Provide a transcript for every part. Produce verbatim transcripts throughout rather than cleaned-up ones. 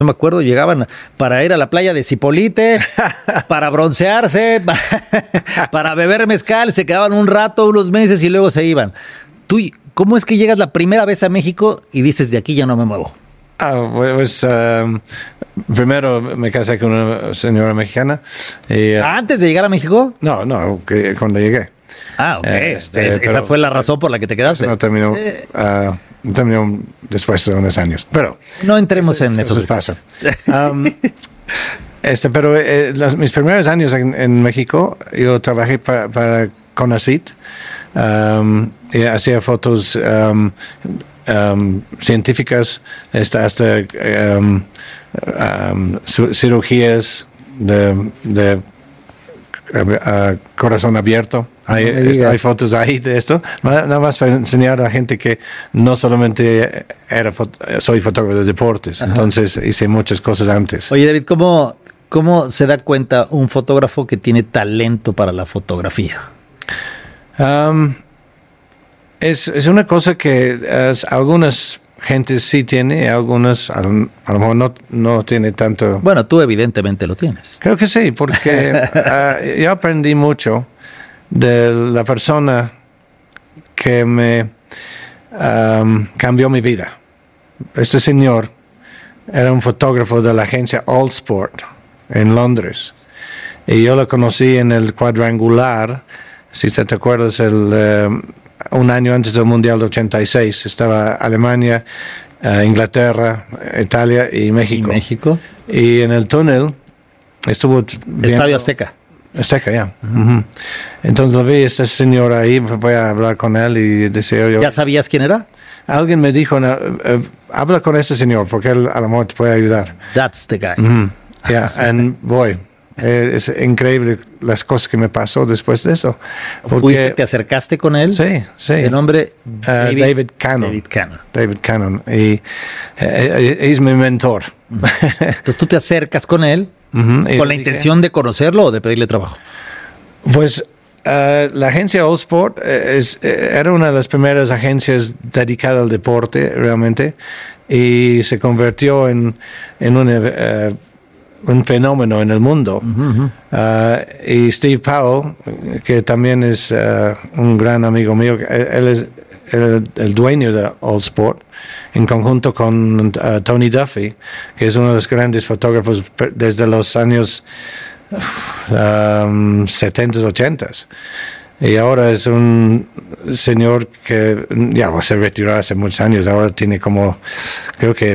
No me acuerdo, llegaban para ir a la playa de Zipolite, para broncearse, para beber mezcal, se quedaban un rato, unos meses y luego se iban. Tú, ¿cómo es que llegas la primera vez a México y dices, de aquí ya no me muevo? Ah, pues um, primero me casé con una señora mexicana. Y, uh, ¿Antes de llegar a México? No, no, que cuando llegué. Ah, ok. Este, es, esa fue la razón por la que te quedaste. No terminó, uh, no terminó después de unos años. Pero no entremos eso, en eso. Eso pasa. Um, este, pero eh, los, mis primeros años en, en México, yo trabajé para, para CONACYT. Um, y hacía fotos um, um, científicas, hasta, hasta um, um, cirugías de, de uh, corazón abierto. Hay, no hay fotos ahí de esto. Nada más para enseñar a la gente que no solamente era foto, soy fotógrafo de deportes. Ajá. Entonces hice muchas cosas antes. Oye, David, ¿cómo, cómo se da cuenta un fotógrafo que tiene talento para la fotografía? Um, es, es una cosa que uh, algunas gentes sí tiene, algunas a lo, a lo mejor no, no tiene tanto. Bueno, tú evidentemente lo tienes. Creo que sí, porque uh, yo aprendí mucho de la persona que me um, cambió mi vida. Este señor era un fotógrafo de la agencia Allsport en Londres y yo lo conocí en el Cuadrangular. Si te acuerdas, el, uh, un año antes del Mundial de ochenta y seis, estaba Alemania, uh, Inglaterra, Italia y México. ¿Y México? Y en el túnel estuvo... Estadio Azteca. Azteca, ya. Yeah. Uh-huh. Entonces lo vi, este señor ahí, voy a hablar con él y decía yo... ¿Ya sabías quién era? Alguien me dijo, no, uh, habla con este señor porque él a lo mejor te puede ayudar. That's the guy. Uh-huh. Yeah, and voy. Eh, es increíble las cosas que me pasó después de eso. Porque, ¿te acercaste con él? Sí, sí. De nombre David, uh, David Cannon. David Cannon. David Cannon. Y eh, es mi mentor. Uh-huh. Entonces tú te acercas con él uh-huh. con y, la intención y, de conocerlo o de pedirle trabajo. Pues uh, la agencia Allsport eh, es, eh, era una de las primeras agencias dedicadas al deporte realmente y se convirtió en, en una... Uh, un fenómeno en el mundo. Uh-huh. Uh, y Steve Powell, que también es uh, un gran amigo mío, él es el, el dueño de Allsport, en conjunto con uh, Tony Duffy, que es uno de los grandes fotógrafos desde los años um, setenta, ochenta. Y ahora es un señor que ya se retiró hace muchos años, ahora tiene como, creo que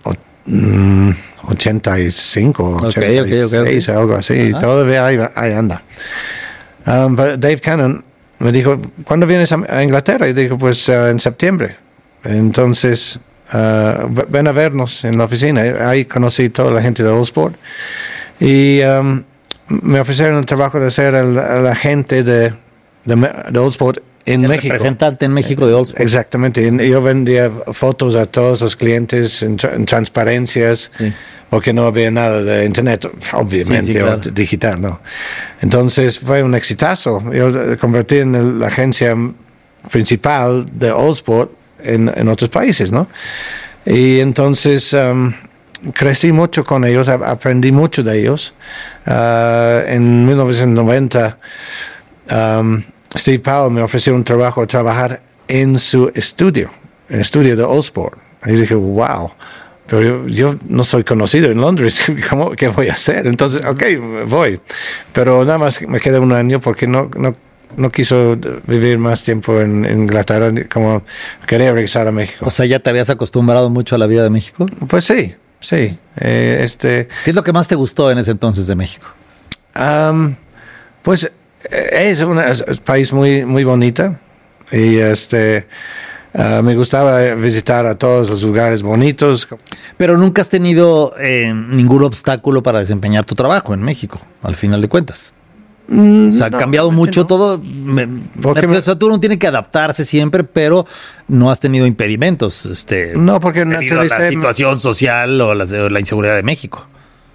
um, ochenta y cinco, okay, ochenta y seis, okay, okay, okay. Algo así. Uh-huh. Todavía ahí, ahí anda. Um, Dave Cannon me dijo, ¿cuándo vienes a Inglaterra? Y dijo, pues uh, en septiembre. Entonces, uh, ven a vernos en la oficina. Ahí conocí toda la gente de Allsport. Y um, me ofrecieron el trabajo de ser el, el agente de, de, de Allsport en el México. Representante en México de Allsport. Exactamente. Yo vendía fotos a todos los clientes en, tra- en transparencias, sí. Porque no había nada de internet, obviamente, sí, sí, claro. O digital, ¿no? Entonces fue un exitazo. Yo convertí en el, la agencia principal de Allsport en, en otros países, ¿no? Y entonces um, crecí mucho con ellos, aprendí mucho de ellos. Uh, en mil novecientos noventa... Um, Steve Powell me ofreció un trabajo a trabajar en su estudio, en el estudio de Allsport. Y dije, wow, pero yo, yo no soy conocido en Londres, ¿cómo, ¿qué voy a hacer? Entonces, ok, voy. Pero nada más me quedé un año porque no, no, no quiso vivir más tiempo en, en Inglaterra, como quería regresar a México. O sea, ¿ya te habías acostumbrado mucho a la vida de México? Pues sí, sí. Eh, este, ¿Qué es lo que más te gustó en ese entonces de México? Um, pues... Es un país muy muy bonito y este uh, me gustaba visitar a todos los lugares bonitos. Pero nunca has tenido eh, ningún obstáculo para desempeñar tu trabajo en México, al final de cuentas. Mm, o sea, no, ha cambiado mucho no. todo. Me, me, me... O sea, tú no tienes que adaptarse siempre, pero no has tenido impedimentos. Este, no, porque debido a la situación social o la, la inseguridad de México.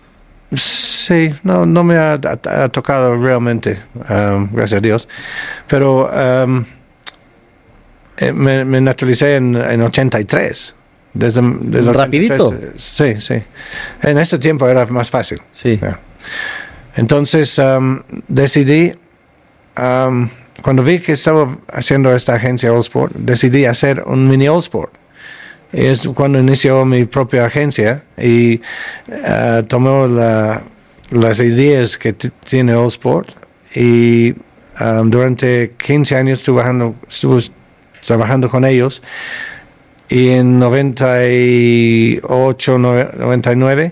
Sí, no, no me ha, ha, ha tocado realmente, um, gracias a Dios. Pero um, me, me naturalicé en, en ochenta y tres. Desde, desde rapidito. Sí, sí. En este tiempo era más fácil. Sí. Yeah. Entonces um, decidí, um, cuando vi que estaba haciendo esta agencia All Sport, decidí hacer un mini All Sport. Y es cuando inició mi propia agencia y uh, tomó la, las ideas que t- tiene All Sport y um, durante quince años estuve trabajando, estuve trabajando con ellos y en noventa y ocho, noventa y nueve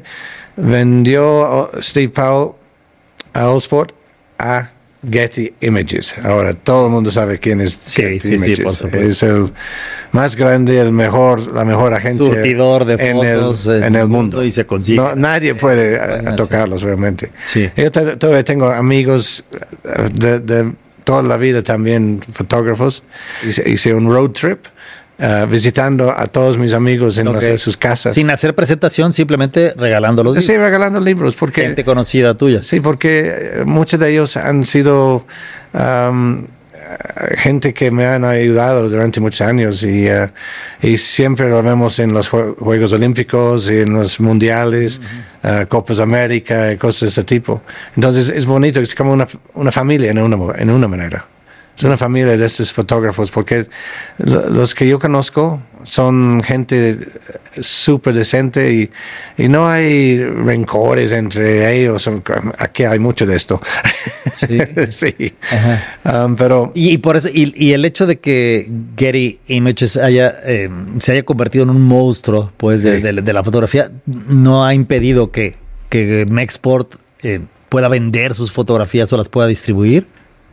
vendió Steve Powell a All Sport a Getty Images. Ahora todo el mundo sabe quién es sí, Getty sí, Images. Sí, por supuesto. Es el más grande, el mejor, la mejor agencia surtidor de en fotos el, en el mundo. Y se consigue. No, nadie puede a, a tocarlos realmente. Sí. Yo t- todavía tengo amigos de, de toda la vida también fotógrafos. Hice, hice un road trip. Uh, visitando a todos mis amigos en, okay. las, en sus casas. Sin hacer presentación, simplemente regalando los libros. Sí, regalando libros. Porque, gente conocida tuya. Sí, porque muchos de ellos han sido um, gente que me han ayudado durante muchos años y, uh, y siempre lo vemos en los Juegos Olímpicos y en los Mundiales, uh-huh. uh, Copas América y cosas de ese tipo. Entonces es bonito, es como una, una familia en una, en una manera. Es una familia de estos fotógrafos porque los que yo conozco son gente súper decente y, y no hay rencores entre ellos. Aquí hay mucho de esto. Sí. Sí. Um, pero y, y por eso y, y el hecho de que Getty Images haya eh, se haya convertido en un monstruo pues de, sí. de, de la fotografía no ha impedido que que Mexport eh, pueda vender sus fotografías o las pueda distribuir.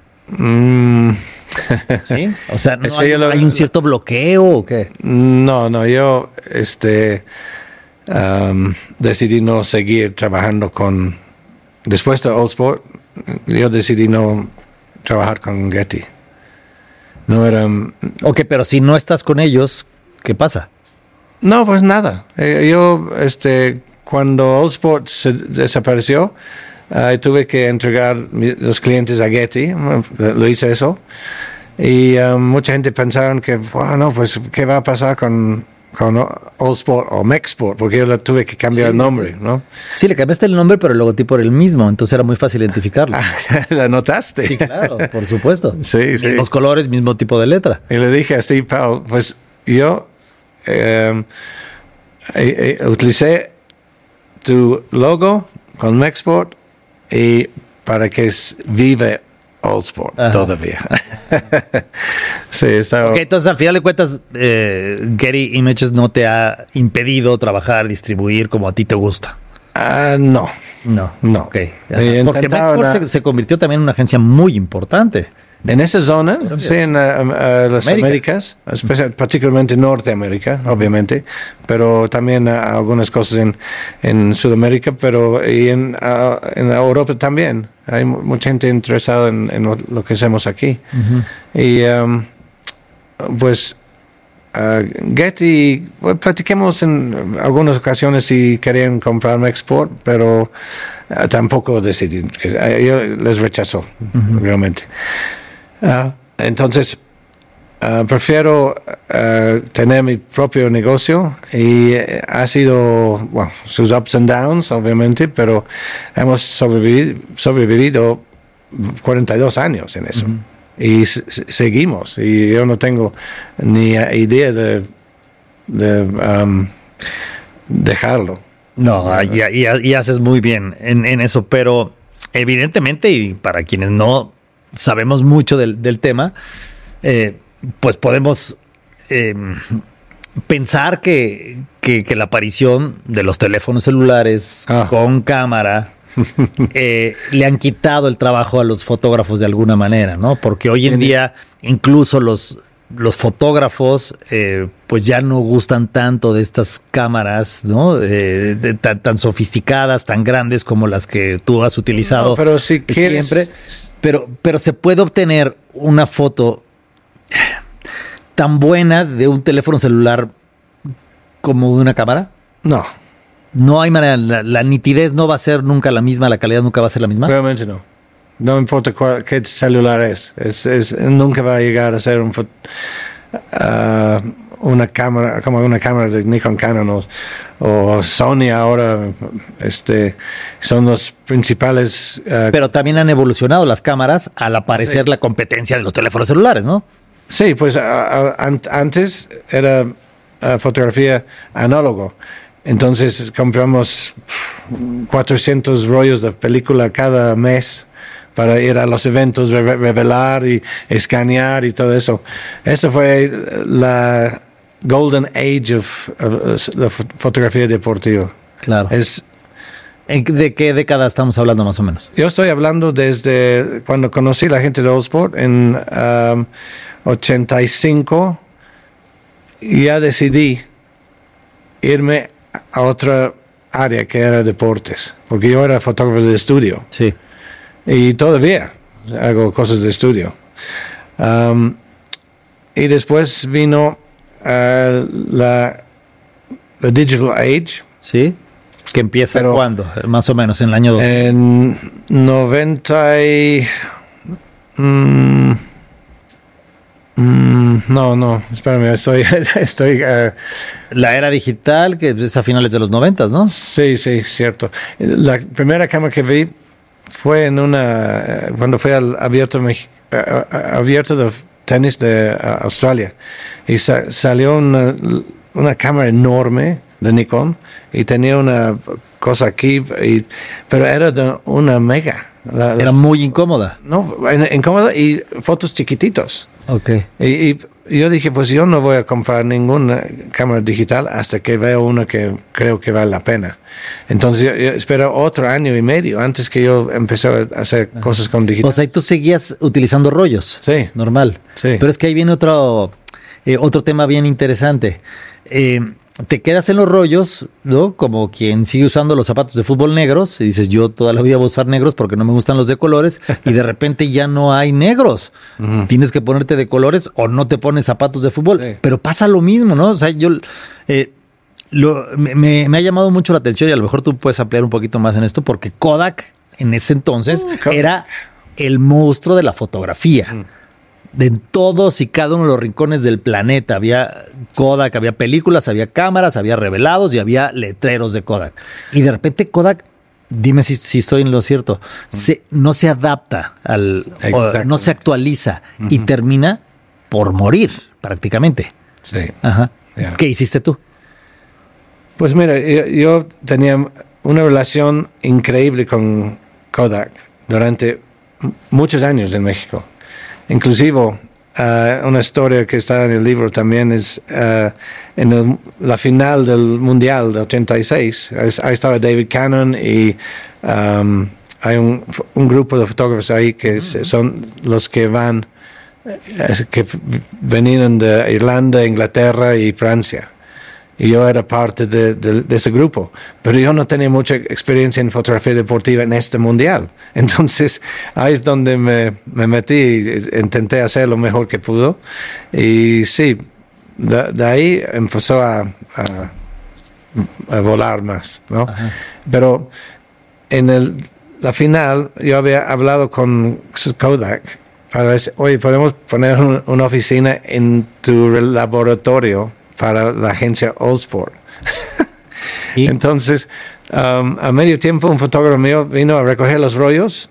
Mm. Sí, o sea, ¿no hay, lo, ¿hay un cierto bloqueo o qué? No, no, yo este um, decidí no seguir trabajando con después de All Sport, yo decidí no trabajar con Getty. No era Ok, pero si no estás con ellos, ¿qué pasa? No, pues nada. Eh, yo este cuando All Sport se desapareció, Uh, tuve que entregar mi, los clientes a Getty, lo hice eso, y um, mucha gente pensaron que, bueno, pues, ¿qué va a pasar con, con All Sport o Mexport? Porque yo le tuve que cambiar sí, el nombre, sí. ¿no? Sí, le cambiaste el nombre, pero el logotipo era el mismo, entonces era muy fácil identificarlo. ¿La notaste? Sí, claro, por supuesto. Sí, sí. Mismos colores, mismo tipo de letra. Y le dije a Steve Powell, pues, yo eh, eh, eh, utilicé tu logo con Mexport y para que vive All Sport Ajá. todavía. Sí, está... Okay, entonces al final de cuentas eh, Getty Images no te ha impedido trabajar, distribuir como a ti te gusta. Uh, no. No. No. Okay. Porque Mexport una... se, se convirtió también en una agencia muy importante. En esa zona, sí, en uh, uh, las América. Américas, especial, particularmente Norteamérica, uh-huh. obviamente, pero también uh, algunas cosas en, en Sudamérica, pero y en, uh, en Europa también. Hay mucha gente interesada en, en lo, lo que hacemos aquí. Uh-huh. Y um, pues uh, Getty, well, platiquemos en algunas ocasiones si querían comprar Mexport, pero uh, tampoco decidí, que, uh, yo les rechazó, uh-huh. realmente. Uh, entonces, uh, prefiero uh, tener mi propio negocio y uh, ha sido, bueno, sus ups and downs, obviamente, pero hemos sobrevivido, sobrevivido cuarenta y dos años en eso. Uh-huh. Y s- seguimos. Y yo no tengo ni idea de, de um, dejarlo. No, y, y, y haces muy bien en, en eso, pero evidentemente, y para quienes no sabemos mucho del, del tema, eh, pues podemos eh, pensar que, que, que la aparición de los teléfonos celulares ah. con cámara eh, le han quitado el trabajo a los fotógrafos de alguna manera, ¿no? Porque hoy en día incluso los, los fotógrafos eh, pues ya no gustan tanto de estas cámaras, ¿no? Eh, de, tan, tan sofisticadas, tan grandes como las que tú has utilizado no, pero si siempre. Quieres... Pero, pero se puede obtener una foto tan buena de un teléfono celular como de una cámara. No. No hay manera, la, la nitidez no va a ser nunca la misma, la calidad nunca va a ser la misma. Realmente no. No importa cuál, qué celular es. Es, es, nunca va a llegar a ser un, uh, una cámara, como una cámara de Nikon, Canon o, o Sony ahora, este, son los principales. Uh, Pero también han evolucionado las cámaras al aparecer sí. la competencia de los teléfonos celulares, ¿no? Sí, pues a, a, antes era uh, fotografía análogo. Entonces compramos cuatrocientos rollos de película cada mes para ir a los eventos, re revelar y escanear y todo eso. Esta fue la golden age of, of la fotografía deportiva. Claro. Es, ¿De qué década estamos hablando más o menos? Yo estoy hablando desde cuando conocí a la gente de Old Sport en um, ochenta y cinco. Y ya decidí irme a otra área que era deportes, porque yo era fotógrafo de estudio. Sí. Y todavía hago cosas de estudio. Um, y después vino uh, la, la Digital Age. Sí. ¿Que empieza pero, cuándo? Más o menos, en el año dos. En noventa y... Mm, mm, no, no, espérame, estoy... estoy uh, la era digital, que es a finales de los noventas, ¿no? Sí, sí, cierto. La primera cámara que vi fue en una, cuando fue al abierto, abierto de tenis de Australia, y sa, salió una, una cámara enorme de Nikon y tenía una cosa aquí, y, pero era de una mega. La, era muy incómoda. No, incómoda y fotos chiquititos. Okay. Y, y yo dije, pues yo no voy a comprar ninguna cámara digital hasta que veo una que creo que vale la pena. Entonces yo, yo espero otro año y medio antes que yo empecé a hacer Ajá. cosas con digital. O sea, ¿y tú seguías utilizando rollos? Sí. Normal. Sí. Pero es que ahí viene otro, eh, otro tema bien interesante. Eh, te quedas en los rollos, ¿no? Como quien sigue usando los zapatos de fútbol negros y dices, yo toda la vida voy a usar negros porque no me gustan los de colores, y de repente ya no hay negros. Uh-huh. Tienes que ponerte de colores o no te pones zapatos de fútbol. Sí. Pero pasa lo mismo, ¿no? O sea, yo eh, lo, me, me ha llamado mucho la atención, y a lo mejor tú puedes ampliar un poquito más en esto, porque Kodak en ese entonces uh, era el monstruo de la fotografía. Uh-huh. De todos y cada uno de los rincones del planeta había Kodak, había películas, había cámaras, había revelados y había letreros de Kodak. Y de repente Kodak, dime si, si estoy en lo cierto, se, no se adapta, al, o, no se actualiza uh-huh. y termina por morir prácticamente. Sí. Ajá. Yeah. ¿Qué hiciste tú? Pues mira, yo, yo tenía una relación increíble con Kodak durante muchos años en México. Inclusive, uh, una historia que está en el libro también es uh, en el, la final del Mundial de ochenta y seis. Ahí estaba David Cannon y um, hay un, un grupo de fotógrafos ahí que uh-huh. son los que van, que venían de Irlanda, Inglaterra y Francia. Y yo era parte de, de, de ese grupo, pero yo no tenía mucha experiencia en fotografía deportiva en este mundial. Entonces ahí es donde me, me metí, intenté hacer lo mejor que pudo. Y sí, de, de ahí empezó a, a, a volar más, ¿no? Ajá. Pero en el, la final yo había hablado con Kodak para decir, oye, podemos poner un, una oficina en tu laboratorio para la agencia Old Sport. ¿Y? Entonces, um, a medio tiempo, un fotógrafo mío vino a recoger los rollos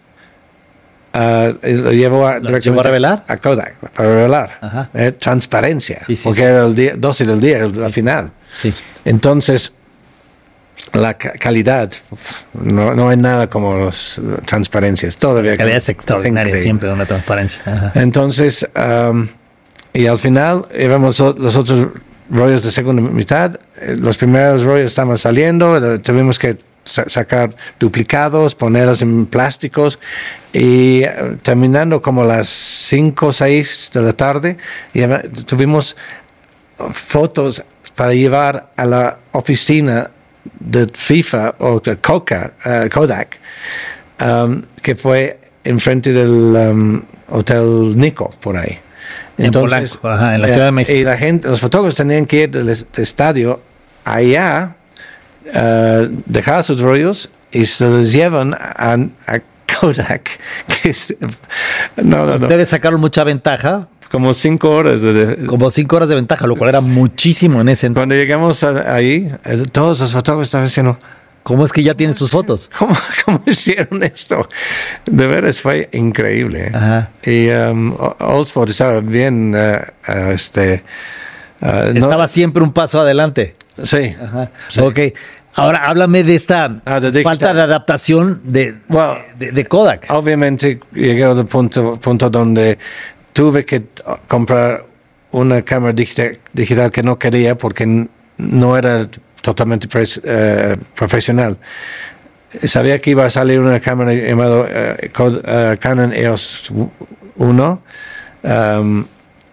uh, y lo llevó a, ¿Lo llevó a revelar? A Kodak, para revelar. Eh, transparencia, sí, sí, porque sí. era el día, doce del día, la sí. final. Sí. Entonces, la ca calidad, no, no hay nada como las transparencias. Todavía la calidad es extraordinaria, es siempre una transparencia. Ajá. Entonces, um, y al final, íbamos los otros rollos de segunda mitad. Los primeros rollos estaban saliendo, tuvimos que sa sacar duplicados, ponerlos en plásticos, y uh, terminando como las cinco o seis de la tarde, y tuvimos fotos para llevar a la oficina de FIFA o de Coca, uh, Kodak, um, que fue enfrente del um, Hotel Nico, por ahí. Entonces, en Polanco, ajá, en la Ciudad de México. Y la gente, los fotógrafos tenían que ir del, del estadio allá, uh, dejar sus rollos y se los llevan a, a Kodak. Que es, no, no, Ustedes no. sacaron mucha ventaja como cinco horas. De, de, como cinco horas de ventaja, lo cual era muchísimo en ese entonces. Cuando llegamos a, ahí, todos los fotógrafos estaban diciendo, ¿cómo es que ya tienes tus fotos? ¿Cómo, ¿Cómo hicieron esto? De veras fue increíble. Ajá. Y um, Oldsport estaba bien... Uh, uh, este, uh, estaba no, siempre un paso adelante. Sí. Ajá. Sí. Ok. Ahora háblame de esta ah, de falta de adaptación de, well, de, de Kodak. Obviamente llegué al punto, punto donde tuve que comprar una cámara digital, digital que no quería porque no era totalmente pres, uh, profesional. Sabía que iba a salir una cámara llamada uh, uh, Canon E O S uno, um,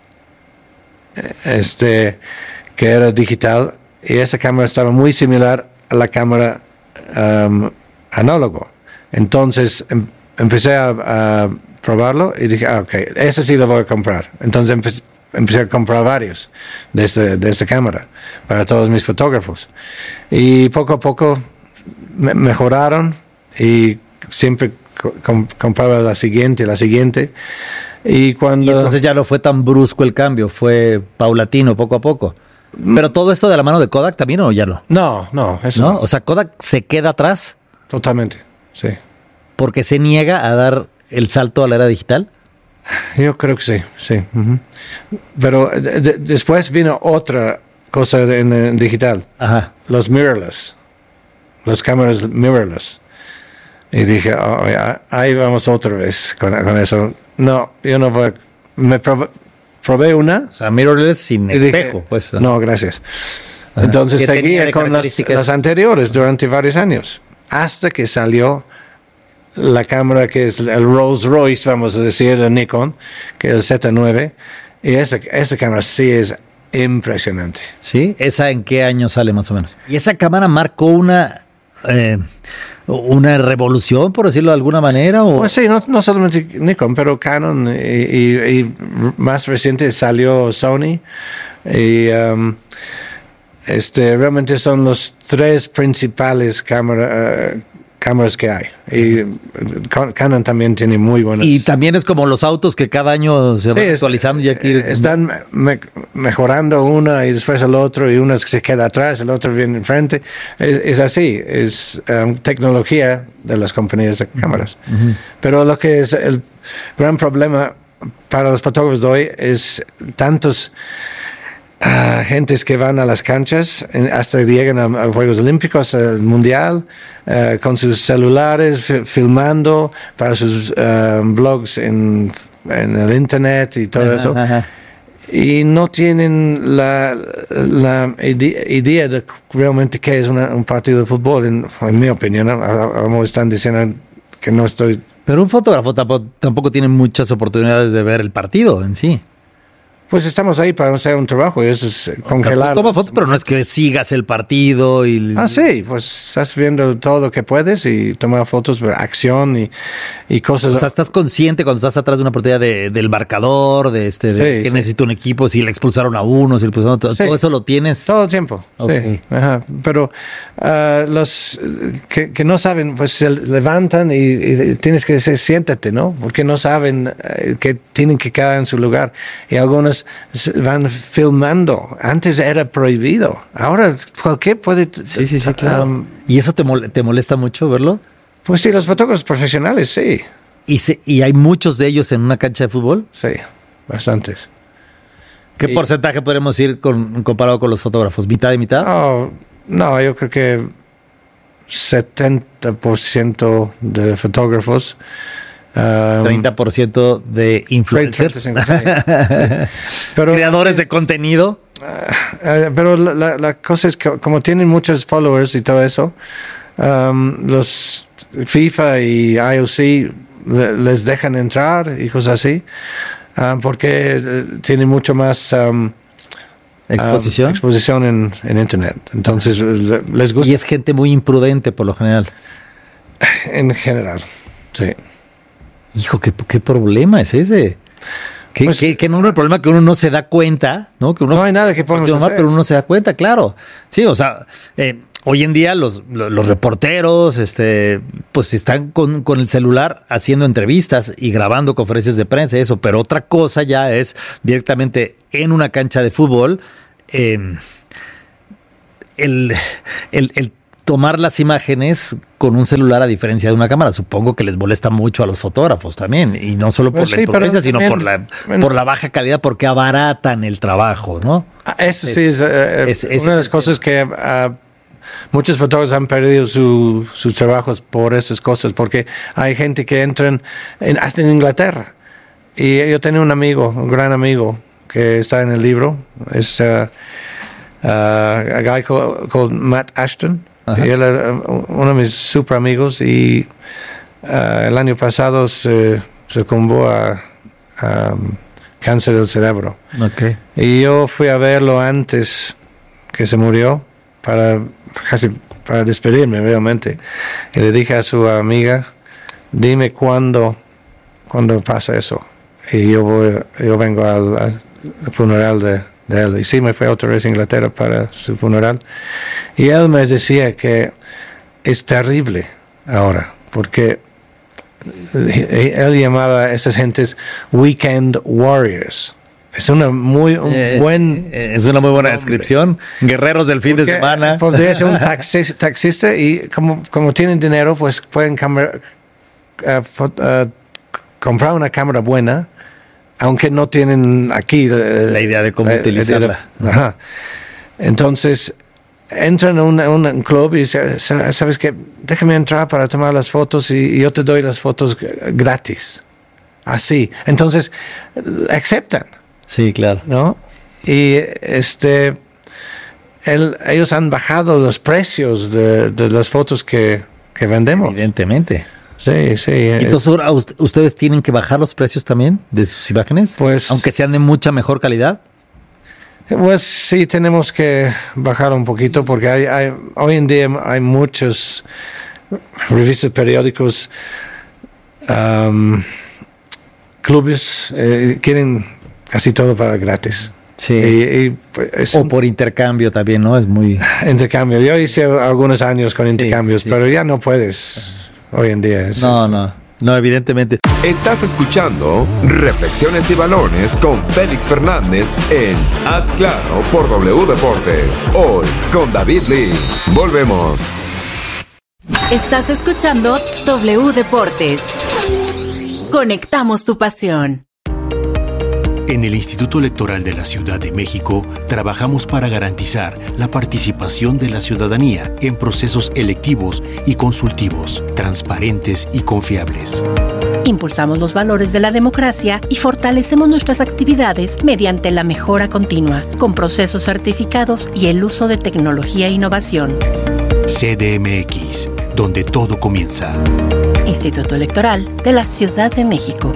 este, que era digital, y esa cámara estaba muy similar a la cámara um, análogo. Entonces em, empecé a, a probarlo y dije, ah, ok, ese sí lo voy a comprar. Entonces empecé, empecé a comprar varios de esta, de esta cámara para todos mis fotógrafos. Y poco a poco me mejoraron y siempre com compraba la siguiente, la siguiente. Y cuando... Y entonces ya no fue tan brusco el cambio, fue paulatino, poco a poco. Pero todo esto de la mano de Kodak también, ¿o ya no? No, no, eso ¿No? no. O sea, Kodak se queda atrás. Totalmente, sí. ¿Porque se niega a dar el salto a la era digital? Yo creo que sí, sí. Uh-huh. Pero de, de, después vino otra cosa en, en digital. Ajá. Los mirrorless. Los cámaras mirrorless. Y dije, oh, ahí vamos otra vez con, con eso. No, yo no voy a... Me probé, probé una. O sea, mirrorless sin espejo, dije, pues. No, gracias. Ajá. Entonces seguía con las, las anteriores durante varios años. Hasta que salió la cámara que es el Rolls Royce, vamos a decir, de Nikon, que es el Z nueve. Y esa, esa cámara sí es impresionante. ¿Sí? ¿Esa en qué año sale más o menos? Y esa cámara marcó una... Eh, una revolución, por decirlo de alguna manera. ¿O? Pues sí, no, no solamente Nikon, pero Canon y, y, y más reciente salió Sony y um, este realmente son los tres principales cámara, uh, cámaras que hay. Y Canon también tiene muy buenas. Y también es como los autos que cada año se sí, van actualizando. Y aquí están me mejorando una y después el otro, y uno se queda atrás, el otro viene enfrente. Es, es así, es um, tecnología de las compañías de cámaras. Uh-huh. Pero lo que es el gran problema para los fotógrafos de hoy es tantos Uh, gentes que van a las canchas hasta que llegan a, a Juegos Olímpicos, al Mundial, uh, con sus celulares, filmando para sus uh, blogs en, en el Internet y todo ajá, eso. Ajá. Y no tienen la, la idea de realmente qué es una, un partido de fútbol, en, en mi opinión. Como están diciendo que no estoy... Pero un fotógrafo tampoco, tampoco tiene muchas oportunidades de ver el partido en sí. Pues estamos ahí para hacer un trabajo y eso es congelar. O sea, toma fotos, pero no es que sigas el partido y... Ah, sí, pues estás viendo todo lo que puedes y tomar fotos de acción y, y cosas. O sea, estás consciente cuando estás atrás de una partida de, del marcador, de este, de sí, que sí. necesita un equipo, si le expulsaron a uno, si le expulsaron a otro, sí. todo eso lo tienes. Todo el tiempo, okay. sí. Ajá. Pero uh, los que, que no saben, pues se levantan y, y tienes que decir, siéntate, ¿no? Porque no saben uh, que tienen que quedar en su lugar. Y algunos van filmando. Antes era prohibido. Ahora cualquier puede... Sí, sí, sí, claro. Um, ¿Y eso te, mol te molesta mucho verlo? Pues sí, los fotógrafos profesionales, sí. ¿Y, se, ¿Y hay muchos de ellos en una cancha de fútbol? Sí, bastantes. ¿Qué y, porcentaje podemos ir con, comparado con los fotógrafos? ¿Mitad y mitad? No, no, yo creo que setenta por ciento de fotógrafos. Um, treinta por ciento de influencers. treinta, sí. Pero, creadores de contenido. Uh, uh, pero la, la, la cosa es que como tienen muchos followers y todo eso, um, los FIFA y I O C le, les dejan entrar y cosas así, um, porque uh, tienen mucho más... Um, exposición, um, exposición en, en internet. Entonces le, les gusta. Y es gente muy imprudente por lo general. En general, sí. Hijo, ¿qué, qué problema es ese? Que, pues, que, que no es el problema que uno no se da cuenta, ¿no? Que uno, no hay nada que podemos hacer. Pero uno se da cuenta, claro. Sí, o sea, eh, hoy en día los, los, los reporteros, este, pues están con, con el celular haciendo entrevistas y grabando conferencias de prensa y eso, pero otra cosa ya es directamente en una cancha de fútbol, eh, el, el, el tomar las imágenes con un celular a diferencia de una cámara. Supongo que les molesta mucho a los fotógrafos también, y no solo por pues la sí, impotencia, sino también, por la bueno, por la baja calidad, porque abaratan el trabajo, ¿no? Eso sí es, uh, es, es una de las cosas que uh, muchos fotógrafos han perdido su, sus trabajos por esas cosas, porque hay gente que entran en, hasta en Inglaterra. Y yo tenía un amigo, un gran amigo, que está en el libro, es uh, uh, a guy called, called Matt Ashton. Ajá. Y él era uno de mis super amigos, y uh, el año pasado se sucumbió a, a um, cáncer del cerebro. Okay. Y yo fui a verlo antes que se murió para casi para despedirme realmente. Y le dije a su amiga, dime cuándo, cuándo pasa eso. Y yo voy, yo vengo al, al funeral de de él. Y sí, me fue otra vez a Inglaterra para su funeral. Y él me decía que es terrible ahora, porque él llamaba a esas gentes weekend warriors. Es una muy un eh, buen es una muy buena nombre. Descripción. Guerreros del fin porque de semana. Podría ser un taxi, taxista, y como, como tienen dinero, pues pueden cambiar, uh, uh, comprar una cámara buena, aunque no tienen aquí uh, la idea de cómo uh, utilizarla. Uh, ajá. Entonces entran a un, a un club y sabes que déjame entrar para tomar las fotos, y, y yo te doy las fotos gratis. Así. Entonces aceptan. Sí, claro. ¿No? Y este el, ellos han bajado los precios de, de las fotos que, que vendemos. Evidentemente. Sí, sí. Entonces, ahora ¿ustedes tienen que bajar los precios también de sus imágenes? Pues, aunque sean de mucha mejor calidad. Pues sí, tenemos que bajar un poquito, porque hay, hay, hoy en día hay muchos revistas, periódicos, um, clubes, eh, quieren casi todo para gratis. Sí. Y, y, pues, o por intercambio también, ¿no? Es muy... Intercambio. Yo hice algunos años con intercambios, sí, sí. pero ya no puedes... Hoy en día es no, eso. no, no, evidentemente. Estás escuchando Reflexiones y Balones con Félix Fernández en Haz Claro por W Deportes. Hoy con David Lee. Volvemos. Estás escuchando W Deportes. Conectamos tu pasión. En el Instituto Electoral de la Ciudad de México trabajamos para garantizar la participación de la ciudadanía en procesos electivos y consultivos, transparentes y confiables. Impulsamos los valores de la democracia y fortalecemos nuestras actividades mediante la mejora continua, con procesos certificados y el uso de tecnología e innovación. C D M X, donde todo comienza. Instituto Electoral de la Ciudad de México.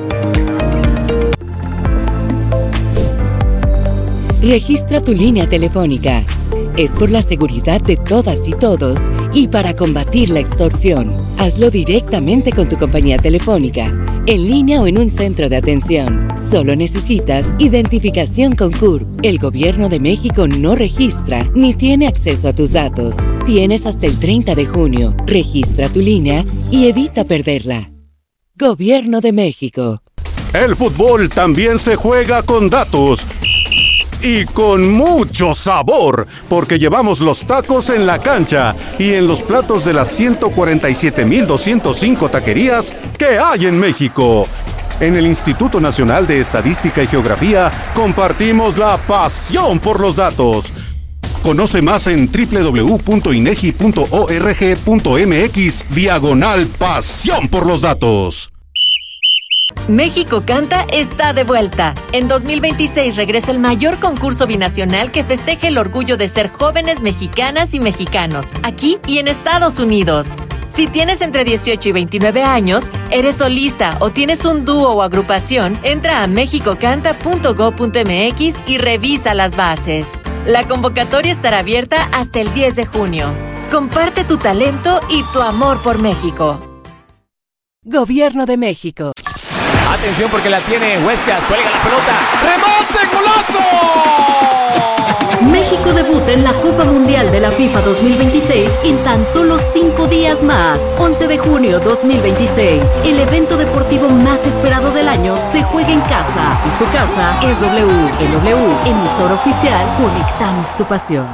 Registra tu línea telefónica. Es por la seguridad de todas y todos y para combatir la extorsión. Hazlo directamente con tu compañía telefónica, en línea o en un centro de atención. Solo necesitas identificación con C U R P. El Gobierno de México no registra ni tiene acceso a tus datos. Tienes hasta el treinta de junio. Registra tu línea y evita perderla. Gobierno de México. El fútbol también se juega con datos. Y con mucho sabor, porque llevamos los tacos en la cancha y en los platos de las ciento cuarenta y siete mil doscientos cinco taquerías que hay en México. En el Instituto Nacional de Estadística y Geografía compartimos la pasión por los datos. Conoce más en doble u doble u doble u punto inegi punto org punto mx diagonal pasión por los datos. México Canta está de vuelta. En dos mil veintiséis regresa el mayor concurso binacional que festeja el orgullo de ser jóvenes mexicanas y mexicanos, aquí y en Estados Unidos. Si tienes entre dieciocho y veintinueve años, eres solista o tienes un dúo o agrupación, entra a mexico canta punto gob punto mx y revisa las bases. La convocatoria estará abierta hasta el diez de junio. Comparte tu talento y tu amor por México. Gobierno de México. Atención porque la tiene Huescas, cuelga la pelota, ¡remate, golazo! México debuta en la Copa Mundial de la FIFA dos mil veintiséis en tan solo cinco días más. once de junio dos mil veintiséis. El evento deportivo más esperado del año se juega en casa. Y su casa es W. El W, emisor oficial, conectamos tu pasión.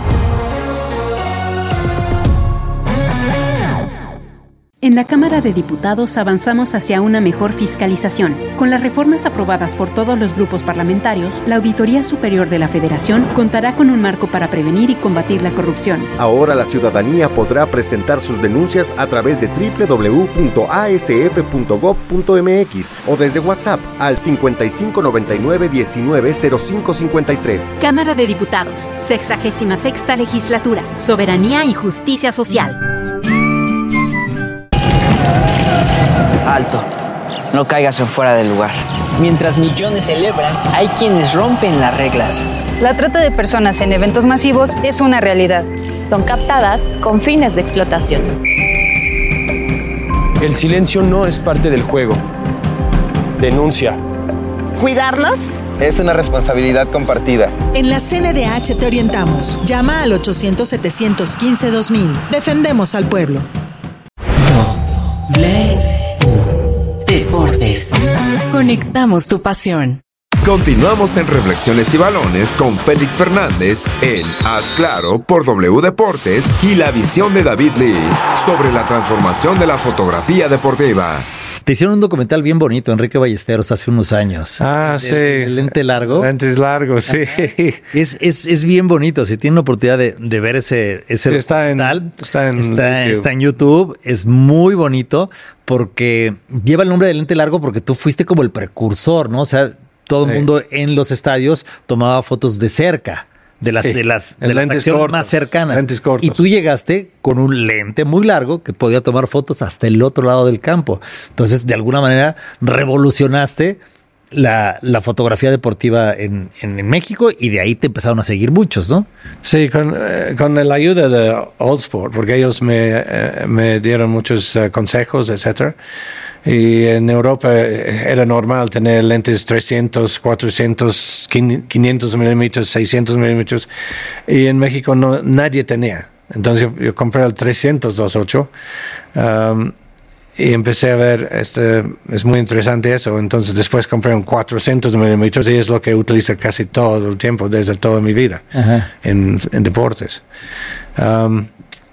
En la Cámara de Diputados avanzamos hacia una mejor fiscalización. Con las reformas aprobadas por todos los grupos parlamentarios, la Auditoría Superior de la Federación contará con un marco para prevenir y combatir la corrupción. Ahora la ciudadanía podrá presentar sus denuncias a través de doble u doble u doble u punto a s f punto gob punto m x o desde WhatsApp al cincuenta y cinco noventa y nueve diecinueve cero cinco cincuenta y tres. Cámara de Diputados, sexagésima sexta legislatura, soberanía y justicia social. Alto, no caigas en fuera del lugar. Mientras millones celebran, hay quienes rompen las reglas. La trata de personas en eventos masivos es una realidad. Son captadas con fines de explotación. El silencio no es parte del juego. Denuncia. ¿Cuidarlos? Es una responsabilidad compartida. En la C N D H te orientamos. Llama al ochocientos setecientos quince dos mil. Defendemos al pueblo. Deportes. Conectamos tu pasión. Continuamos en Reflexiones y Balones con Félix Fernández en Haz Claro por W Deportes y la visión de David Lee sobre la transformación de la fotografía deportiva. Te hicieron un documental bien bonito, Enrique Ballesteros, hace unos años. Ah, el, sí. El lente largo. Lentes largos, sí. Es, es, es bien bonito. Si tienen la oportunidad de, de ver ese, ese sí, está documental, en, está, en está, está en YouTube. Es muy bonito porque lleva el nombre de lente largo porque tú fuiste como el precursor, ¿no? O sea, todo el sí. mundo en los estadios tomaba fotos de cerca. De las, sí, de las, de las acciones cortos, más cercanas. Lentes cortos. Y tú llegaste con un lente muy largo que podía tomar fotos hasta el otro lado del campo. Entonces, de alguna manera, revolucionaste la, la fotografía deportiva en, en, en México y de ahí te empezaron a seguir muchos, ¿no? Sí, con, eh, con la ayuda de Old Sport, porque ellos me, eh, me dieron muchos uh, consejos, etcétera. Y en Europa era normal tener lentes trescientos, cuatrocientos, quinientos milímetros, seiscientos milímetros. Y en México no, nadie tenía. Entonces yo, yo compré el trescientos dos punto ocho um, y empecé a ver, este, es muy interesante eso. Entonces después compré un cuatrocientos milímetros y es lo que utilizo casi todo el tiempo, desde toda mi vida, en, en deportes. Um,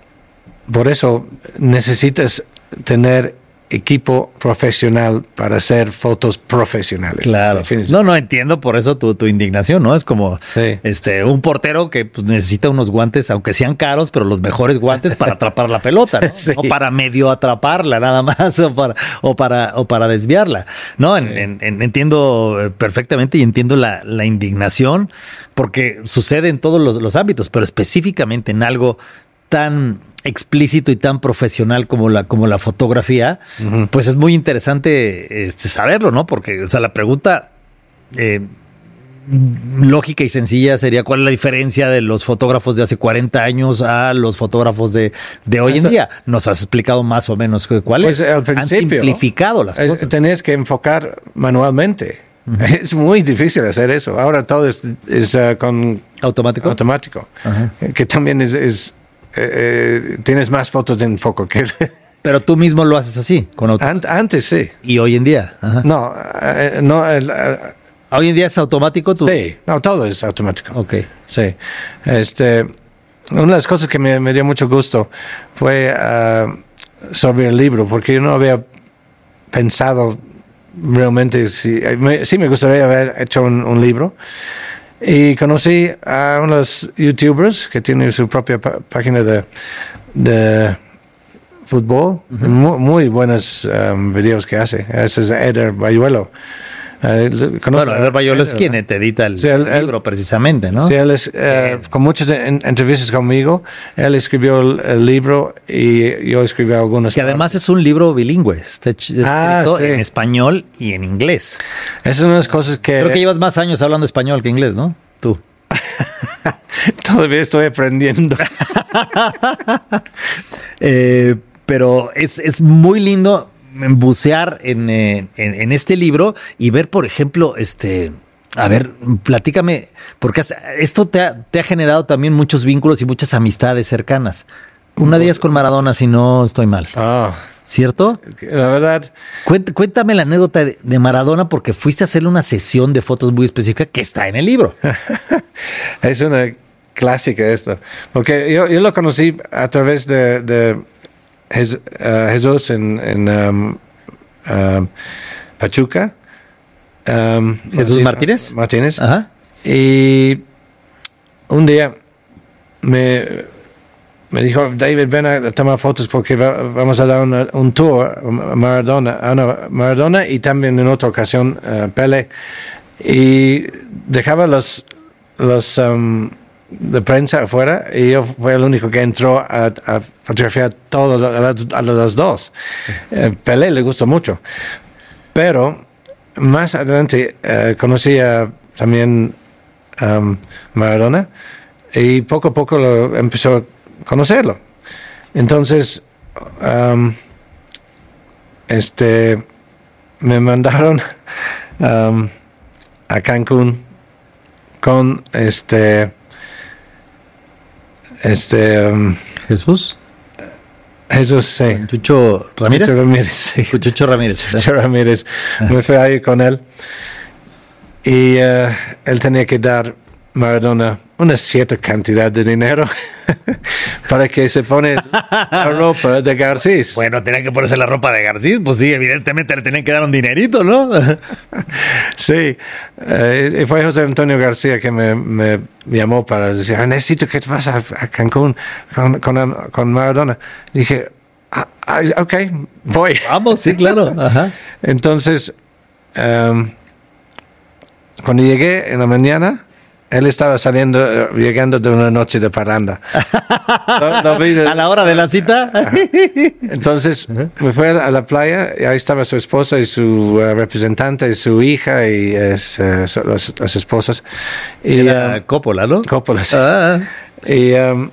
por eso necesitas tener equipo profesional para hacer fotos profesionales. Claro. No, no entiendo por eso tu, tu indignación, ¿no? Es como sí. este un portero que pues, necesita unos guantes, aunque sean caros, pero los mejores guantes para atrapar la pelota, ¿no? Sí. O para medio atraparla nada más, o para, o para, o para desviarla. No, en, sí. en, en, entiendo perfectamente y entiendo la, la indignación, porque sucede en todos los, los ámbitos, pero específicamente en algo tan explícito y tan profesional como la, como la fotografía, uh-huh. pues es muy interesante este, saberlo, ¿no? Porque, o sea, la pregunta eh, lógica y sencilla sería ¿cuál es la diferencia de los fotógrafos de hace cuarenta años a los fotógrafos de, de hoy en día? Nos has explicado más o menos cuál pues es. Al principio, han simplificado las es, cosas. Tenés que enfocar manualmente. Uh-huh. Es muy difícil hacer eso. Ahora todo es, es uh, con automático. Automático. Uh-huh. Que también es... es Eh, tienes más fotos en foco que... Pero tú mismo lo haces así. Con auto... Ant- antes sí. ¿Y hoy en día? Ajá. No, eh, no. El, uh, ¿Hoy en día es automático? ¿Tú? Sí, no, todo es automático. Ok. Sí. Este, una de las cosas que me, me dio mucho gusto fue uh, sobre el libro, porque yo no había pensado realmente si... Me, sí me gustaría haber hecho un, un libro. Y conocí a unos youtubers que tienen su propia p- página de, de fútbol. Uh-huh. Muy, muy buenos um, videos que hace. Ese es Eder Bayuelo. Uh, bueno, Eder Bayuelo es quien te edita el, sí, el libro, precisamente, ¿no? Sí, él es, uh, sí. Con muchas en, entrevistas conmigo, él escribió el, el libro y yo escribí algunos. Que además es un libro bilingüe, está escrito ah, sí. en español y en inglés. Es una de las cosas que... Creo que llevas más años hablando español que inglés, ¿no? Tú. Todavía estoy aprendiendo. eh, pero es, es muy lindo bucear en, en, en este libro y ver, por ejemplo, este A ver, platícame, porque esto te ha, te ha generado también muchos vínculos y muchas amistades cercanas. Una de ellas con Maradona, si no estoy mal. Ah, ¿cierto? La verdad. Cuéntame la anécdota de, de Maradona, porque fuiste a hacerle una sesión de fotos muy específica que está en el libro. Es una clásica esto. Porque yo, yo lo conocí a través de, de Jes, uh, Jesús en, en um, um, Pachuca. Um, Jesús Martínez. Martínez. Ajá. Y un día me, me dijo, David, ven a tomar fotos porque va, vamos a dar una, un tour a Maradona, a una, Maradona y también en otra ocasión uh, Pelé. Y dejaba los, los um, de prensa afuera y yo fui el único que entró a, a fotografiar todo a, a los dos. Uh, Pelé le gustó mucho. Pero más adelante uh, conocí a también um, Maradona y poco a poco lo empezó a conocerlo. Entonces, um, este, me mandaron um, a Cancún con este, este um, Jesús. Jesús, sí. Chucho Ramírez. Chucho Ramírez, sí. Chucho Ramírez. Chucho Ramírez. Me fui ahí con él. Y uh, él tenía que dar Maradona una cierta cantidad de dinero para que se pone la ropa de Garcís. Bueno, tenía que ponerse la ropa de Garcís. Pues sí, evidentemente le tenían que dar un dinerito, ¿no? Sí. Uh, y fue José Antonio García que me, me llamó para decir, ah, necesito que te vas a, a Cancún con, con, con Maradona. Y dije, ah, ah, ok, voy. Vamos, sí, claro. Ajá. Entonces, um, cuando llegué en la mañana, él estaba saliendo, llegando de una noche de parranda. ¿Lo, lo vi de, ¿A la hora de la cita? Entonces, uh-huh. me fui a la playa y ahí estaba su esposa y su uh, representante y su hija y es, uh, su, las, las esposas. Y, Era um, Coppola, ¿no? Coppola, sí. Ah. Y um,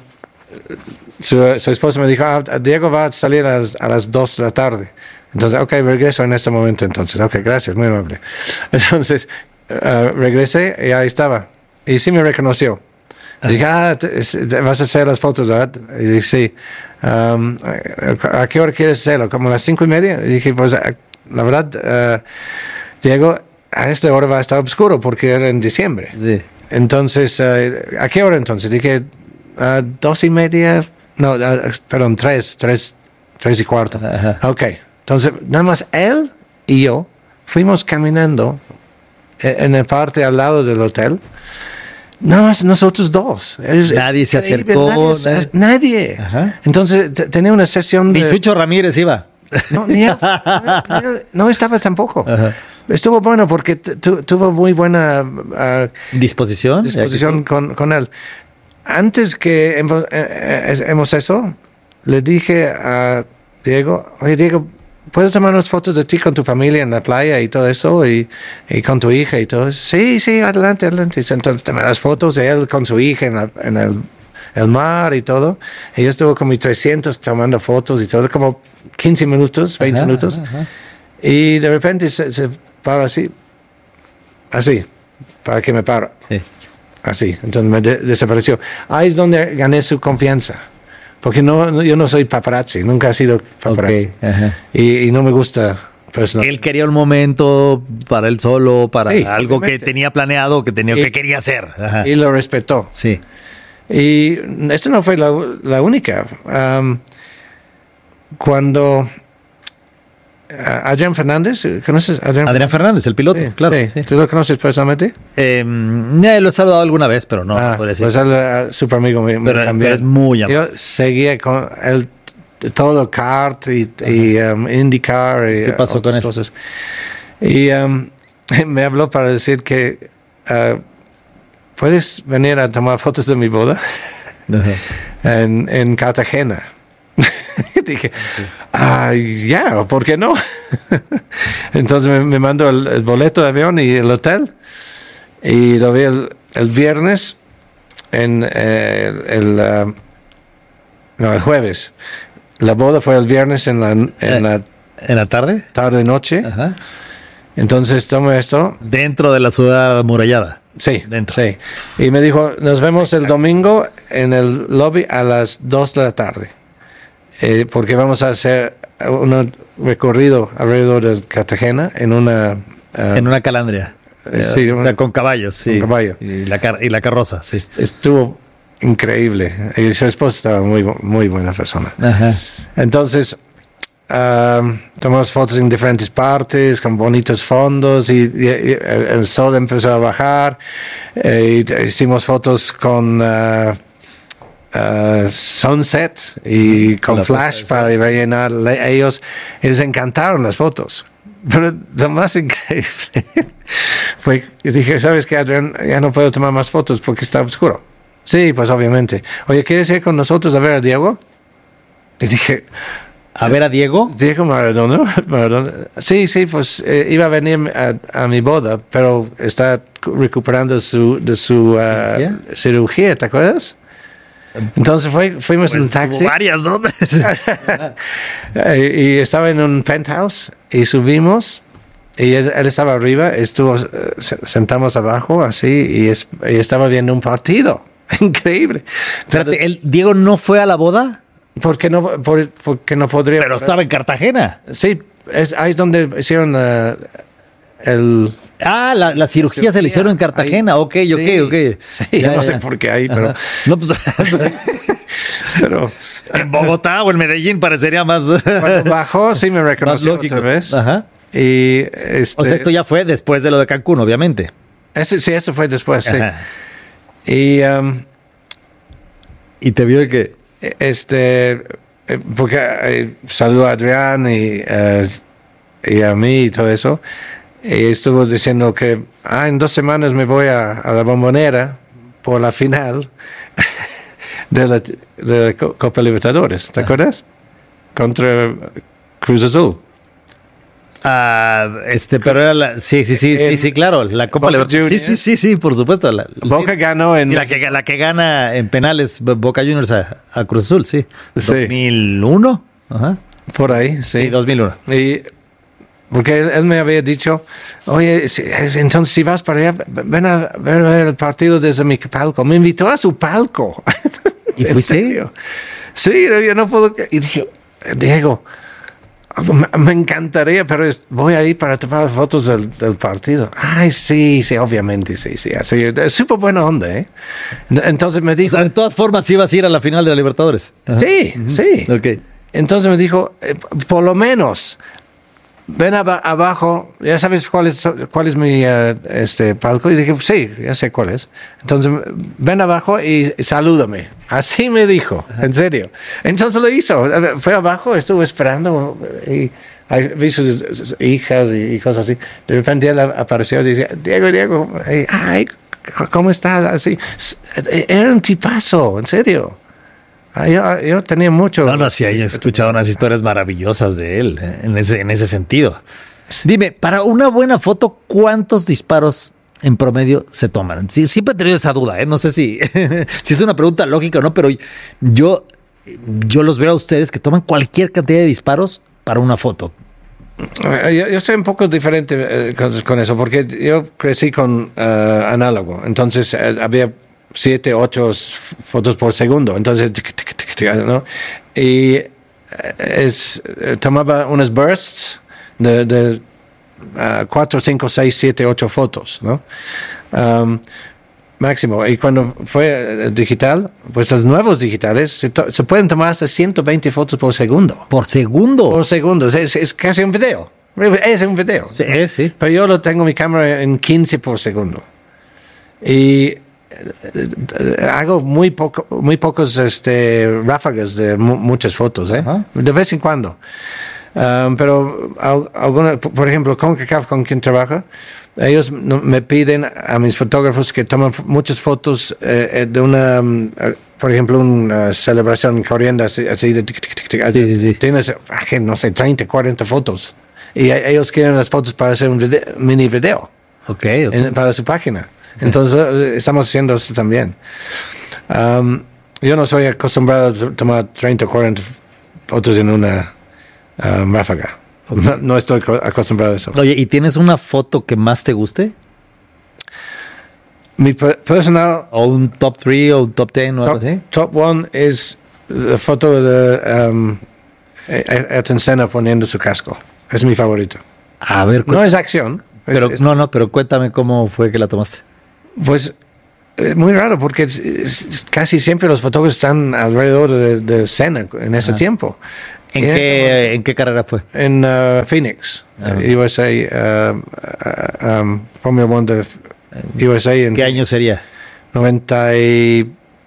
su, su esposa me dijo, ah, Diego va a salir a las, a las dos de la tarde. Entonces, ok, regreso en este momento. Entonces, ok, gracias, muy amable. Entonces, uh, regresé y ahí estaba. Y sí me reconoció. Uh-huh. Dije, ah, vas a hacer las fotos, ¿verdad? Y dije, sí. Um, ¿A qué hora quieres hacerlo? ¿Como a las cinco y media? Y dije, pues, la verdad, uh, Diego, a esta hora va a estar oscuro porque era en diciembre. Sí. Entonces, uh, ¿a qué hora entonces? Dije, uh, dos y media, no, uh, perdón, tres, tres, tres y cuarto. Uh-huh. Ok. Entonces, nada más él y yo fuimos caminando en la parte al lado del hotel. Nada más nosotros dos. Nadie se acercó. Nadie. nadie. Ajá. Entonces t- tenía una sesión de... Ni Chucho Ramírez iba. No, ni él, no, no estaba tampoco. Ajá. Estuvo bueno porque t- t- tuvo muy buena uh, disposición, disposición con, con él. Antes que hemos, eh, hemos eso, le dije a Diego, oye Diego, ¿puedo tomar unas fotos de ti con tu familia en la playa y todo eso? Y, y con tu hija y todo eso. Sí, sí, adelante, adelante. Entonces tomé las fotos de él con su hija en, la, en el, el mar y todo. Y yo estuve con mis trescientos tomando fotos y todo, como quince minutos, veinte ajá, minutos. Ajá, ajá. Y de repente se, se para así, así, para que me paro. Sí. Así, entonces me de, desapareció. Ahí es donde gané su confianza. Porque no, yo no soy paparazzi, nunca he sido paparazzi. Okay, y, y no me gusta. Pues no. Él quería un momento para él solo, para sí, algo obviamente. que tenía planeado, que, tenía, y, que quería hacer. Ajá. Y lo respetó. Sí. Y esta no fue la, la única. Um, cuando Adrián Fernández, ¿conoces a Adrián? Adrián Fernández, el piloto, sí, claro. Sí. Sí. ¿Tú lo conoces personalmente? Eh, lo he saludado alguna vez, pero no. Ah, puede pues él uh, súper amigo mío. Pero, pero es muy amable. Yo seguía con él todo kart y, y um, IndyCar y ¿qué pasó con cosas. Y um, me habló para decir que uh, puedes venir a tomar fotos de mi boda en, en Cartagena. Dije, ah, ya, yeah, ¿por qué no? Entonces me, me mandó el, el boleto de avión y el hotel y lo vi el, el viernes en eh, el, el uh, no, el jueves. La boda fue el viernes en la en eh, la en la tarde tarde noche. Ajá. Entonces tomé esto. Dentro de la ciudad amurallada. Sí, dentro. Sí. Y me dijo, nos vemos el domingo en el lobby a las dos de la tarde. Eh, porque vamos a hacer un recorrido alrededor de Cartagena en una... Uh, en una calandria. Eh, sí, o sea, con caballos, sí. Con caballo. Y la, car- y la carroza, sí. Estuvo increíble. Y su esposa estaba muy, muy buena persona. Ajá. Entonces... Um, tomamos fotos en diferentes partes con bonitos fondos y, y, y el sol empezó a bajar. Eh, y hicimos fotos con uh, uh, sunset y con la flash para rellenar ellos. Y les encantaron las fotos. Pero lo más increíble fue que dije, ¿sabes qué, Adrián? Ya no puedo tomar más fotos porque está oscuro. Sí, pues obviamente. Oye, ¿quieres ir con nosotros a ver a Diego? Y dije... ¿A ver a Diego? Diego Maradona. Maradona. Sí, sí, pues eh, iba a venir a, a mi boda, pero está recuperando su, de su uh, ¿Cirugía? cirugía, ¿te acuerdas? Entonces fue, fuimos pues en taxi. Varias, ¿no? y, y estaba en un penthouse y subimos y él, él estaba arriba, estuvo, sentamos abajo así y, es, y estaba viendo un partido. Increíble. Espérate, ¿el Diego no fue a la boda? Porque no, por, porque no podría. Pero estaba en Cartagena. Sí, es, ahí es donde hicieron uh, el. Ah, la, la cirugía, cirugía se le hicieron en Cartagena. Ahí, ok, sí, ok, ok. Sí, ya, no ya. sé por qué ahí, pero. Ajá. No, pues. pero. En Bogotá o en Medellín parecería más. Cuando bajó, sí me reconoció otra vez. Ajá. Y este, o sea, esto ya fue después de lo de Cancún, obviamente. Ese, sí, eso fue después, sí. Ajá. Y. Um, y te vio de que. Este, porque eh, saludó a Adrián y, uh, y a mí y todo eso. Y estuvo diciendo que ah, en dos semanas me voy a, a la Bombonera por la final de la, de la Copa Libertadores. ¿Te acuerdas? Contra Cruz Azul. Ah, este, pero era la, sí, sí, sí, sí, sí, claro, la Copa Libertadores. Sí, sí, sí, sí, por supuesto. La, Boca sí, ganó en sí, la que la que gana en penales Boca Juniors a, a Cruz Azul, sí. sí. dos mil uno, ajá. Por ahí, sí. Sí, dos mil uno. Y porque él, él me había dicho, oye, si, entonces si vas para allá, ven a ver, ver el partido desde mi palco. Me invitó a su palco. ¿Y fuiste? Sí, yo no puedo. Y dije, Diego, me encantaría, pero voy ahí para tomar fotos del, del partido. Ay, sí, sí, obviamente, sí, sí. Así, es súper buena onda, ¿eh? Entonces me dijo... O sea, de todas formas, ibas a ir a la final de la Libertadores. Ajá. Sí, uh-huh. sí. Ok. Entonces me dijo, eh, por lo menos, ven ab- abajo, ya sabes cuál es, cuál es mi uh, este palco. Y dije, sí, ya sé cuál es. Entonces, ven abajo y, y salúdame. Así me dijo, en serio. Entonces lo hizo. Fue abajo, estuve esperando y vi sus, sus hijas y, y cosas así. De repente él apareció y decía, Diego, Diego, ay, ¿cómo estás? Así. Era un tipazo, en serio. Yo, yo tenía mucho... No, no, sí, he escuchado unas historias maravillosas de él en ese, en ese sentido. Dime, para una buena foto, ¿cuántos disparos en promedio se toman? Sí, siempre he tenido esa duda, ¿eh? No sé si, si es una pregunta lógica o no, pero yo, yo los veo a ustedes que toman cualquier cantidad de disparos para una foto. Yo, yo soy un poco diferente eh, con, con eso, porque yo crecí con uh, análogo, entonces eh, había... siete, ocho fotos por segundo. Entonces, ¿no? Y es, tomaba unos bursts de, de uh, cuatro, cinco, seis, siete, ocho fotos, ¿no? Um, máximo. Y cuando fue digital, pues los nuevos digitales se, to- se pueden tomar hasta ciento veinte fotos por segundo. ¿Por segundo? Por segundo. Es, es casi un video. Es un video. Sí, sí. Pero yo lo tengo mi cámara en quince por segundo. Y hago muy poco, muy pocos este, ráfagas de mu- muchas fotos, ¿eh? Uh-huh. De vez en cuando. Um, pero alguna, por ejemplo, CONCACAF, con quien trabaja, ellos no, me piden a mis fotógrafos que tomen f- muchas fotos eh, de una, um, por ejemplo, una celebración corriendo así, así de tic, tic, tic, tic, sí, sí, sí. Tienes, no sé, treinta, cuarenta fotos. Y ellos quieren las fotos para hacer un video, mini video. Okay, okay. En, para su página. Entonces estamos haciendo eso también. Um, yo no soy acostumbrado a tomar treinta o cuarenta fotos en una um, ráfaga. Okay. No, no estoy acostumbrado a eso. Oye, ¿y tienes una foto que más te guste? Mi per personal... O un top tres o un top ten o top, algo así. Top one es la foto de um, Ayrton Senna poniendo su casco. Es mi favorito. A ver, no es acción. Pero, es, no, no, pero cuéntame cómo fue que la tomaste. Pues es muy raro porque es, es, casi siempre los fotógrafos están alrededor de, de Senna en ese ah. tiempo. ¿En qué, ¿En qué carrera fue? En uh, Phoenix, ah. U S A, uh, uh, um, Formula One de U S A. En ¿Qué año sería? noventa y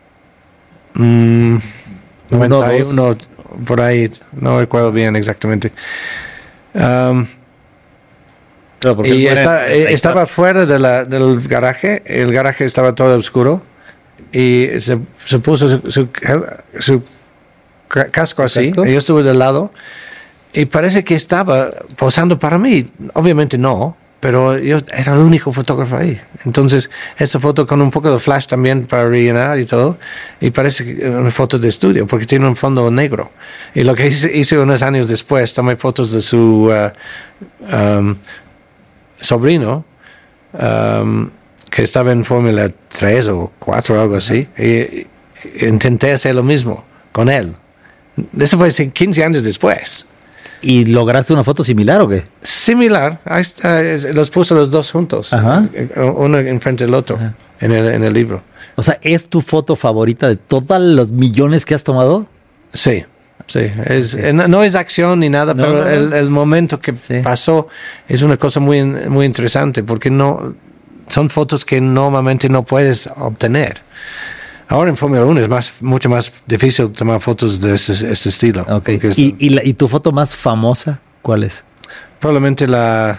uno, por ahí, no recuerdo bien exactamente. Um, claro, y está, estaba fuera de la, del garaje, el garaje estaba todo oscuro y se, se puso su, su, su casco así, ¿Casco? Yo estuve del lado y parece que estaba posando para mí, obviamente no, pero yo era el único fotógrafo ahí. Entonces, esta foto con un poco de flash también para rellenar y todo, y parece una foto de estudio, porque tiene un fondo negro. Y lo que hice, hice unos años después, tomé fotos de su uh, um, sobrino, um, que estaba en Fórmula tres o cuatro o algo así, y, y intenté hacer lo mismo con él. Eso fue quince años después. ¿Y lograste una foto similar o qué? Similar, ahí está, los puse los dos juntos, Ajá. uno enfrente del otro, en el, en el libro. O sea, ¿es tu foto favorita de todos los millones que has tomado? Sí, sí, es, okay. no, no es acción ni nada, no, pero no, el, el momento que sí. pasó es una cosa muy, muy interesante, porque no son fotos que normalmente no puedes obtener. Ahora en Fórmula uno es más, mucho más difícil tomar fotos de este, este estilo. Okay. ¿Y, y, la, ¿Y tu foto más famosa cuál es? Probablemente la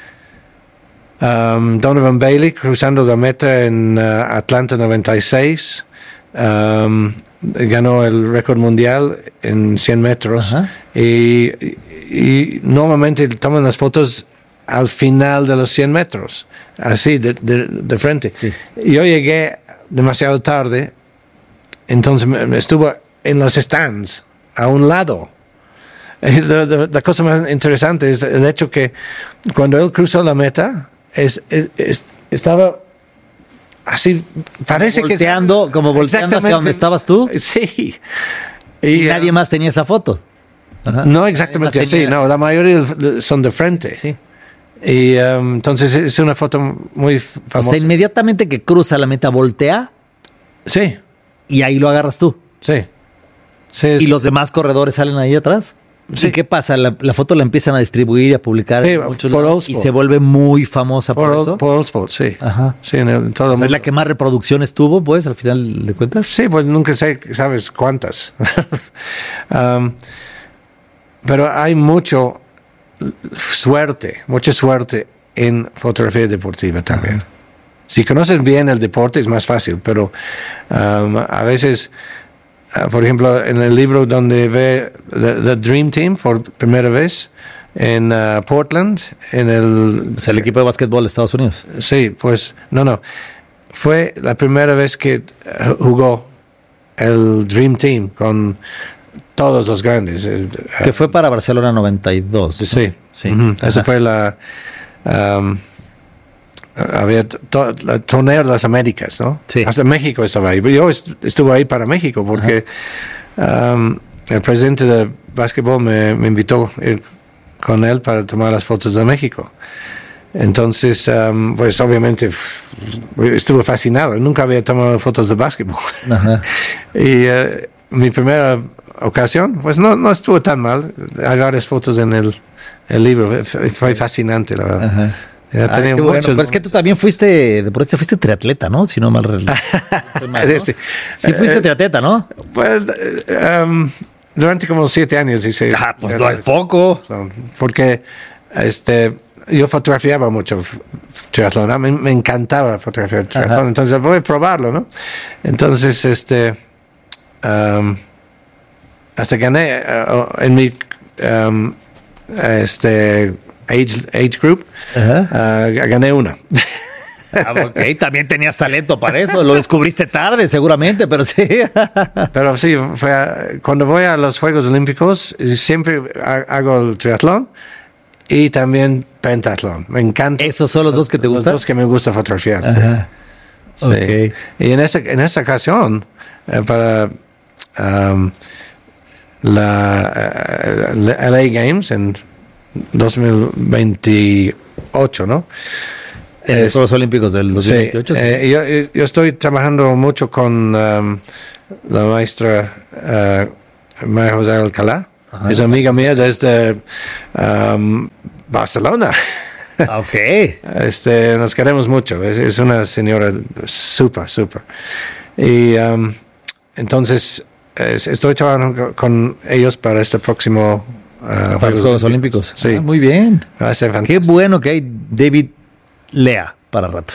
um, Donovan Bailey cruzando la meta en uh, Atlanta noventa y seis. Um, ganó el récord mundial en cien metros. Y, y, y normalmente toman las fotos al final de los cien metros, así de, de, de frente. Sí. Yo llegué demasiado tarde, entonces estuve en los stands a un lado. La, la, la cosa más interesante es el hecho que cuando él cruzó la meta es, es, es, estaba así, parece volteando, que como volteando hacia donde estabas tú. Sí. Y, y nadie uh, más tenía esa foto. Ajá. No exactamente así, no, la mayoría son de frente. Sí. Y um, entonces es una foto muy famosa. O sea, inmediatamente que cruza la meta, voltea. Sí. Y ahí lo agarras tú. Sí. sí ¿Y los demás corredores salen ahí atrás? Sí. ¿Y qué pasa? La, la foto la empiezan a distribuir y a publicar sí, en muchos lados y se vuelve muy famosa por, por eso. Por All Sport, sí. Ajá. Sí, en, el, en todo o sea, ¿es la que más reproducciones tuvo, pues, al final de cuentas? Sí, pues nunca sé, sabes cuántas. um, pero hay mucho suerte, mucha suerte en fotografía deportiva también. Uh-huh. Si conoces bien el deporte es más fácil, pero um, a veces, uh, por ejemplo, en el libro donde ve The, the Dream Team por primera vez en uh, Portland, en el... O sea, el equipo de básquetbol de Estados Unidos. Sí, pues, no, no. Fue la primera vez que jugó el Dream Team con todos los grandes. Que fue para Barcelona noventa y dos. ¿no? Sí, sí. Uh-huh. Esa fue la... Um, había to, la torneo de las Américas, ¿no? Sí. Hasta México estaba ahí. Yo est- estuve ahí para México porque um, el presidente de básquetbol me, me invitó a ir con él para tomar las fotos de México. Entonces, um, pues obviamente estuve fascinado. Nunca había tomado fotos de básquetbol. Ajá. Y uh, mi primera ocasión, pues no, no estuvo tan mal. Hay varias fotos en el, el libro. Fue fascinante, la verdad. Ajá. Ya ah, tenía bueno, pero es que tú también fuiste, de por eso fuiste triatleta, ¿no? Si no mal recuerdo. Sí, sí fuiste eh, triatleta, ¿no? Pues um, durante como siete años hice. Ah, pues no es poco. Porque este, yo fotografiaba mucho triatlón, me, me encantaba fotografiar triatlón, Ajá. Entonces voy a probarlo, ¿no? Entonces, este, um, hasta gané uh, en mi, um, este, Age, age group, uh, gané una. Ah, ok, también tenías talento para eso, lo descubriste tarde seguramente, pero sí. Pero sí, fue a, cuando voy a los Juegos Olímpicos siempre hago el triatlón y también pentatlón. Me encanta. ¿Esos son los dos que te gustan? Los dos que me gusta fotografiar. Ajá. Sí. Okay. Y en esta, en esta ocasión, eh, para um, la uh, L A Games en dos mil veintiocho, ¿no? En los Juegos Olímpicos del dos mil veintiocho. Sí. Eh, yo, yo estoy trabajando mucho con um, la maestra uh, María José Alcalá. Ajá, es amiga mía desde um, Barcelona. Ok. Este, nos queremos mucho. Es, es una señora súper, súper. Y um, entonces es, estoy trabajando con ellos para este próximo uh, para Juegos, los Juegos Olímpicos. Sí. Ah, muy bien. Va a ser fantástico. Qué bueno que hay David Lea para rato.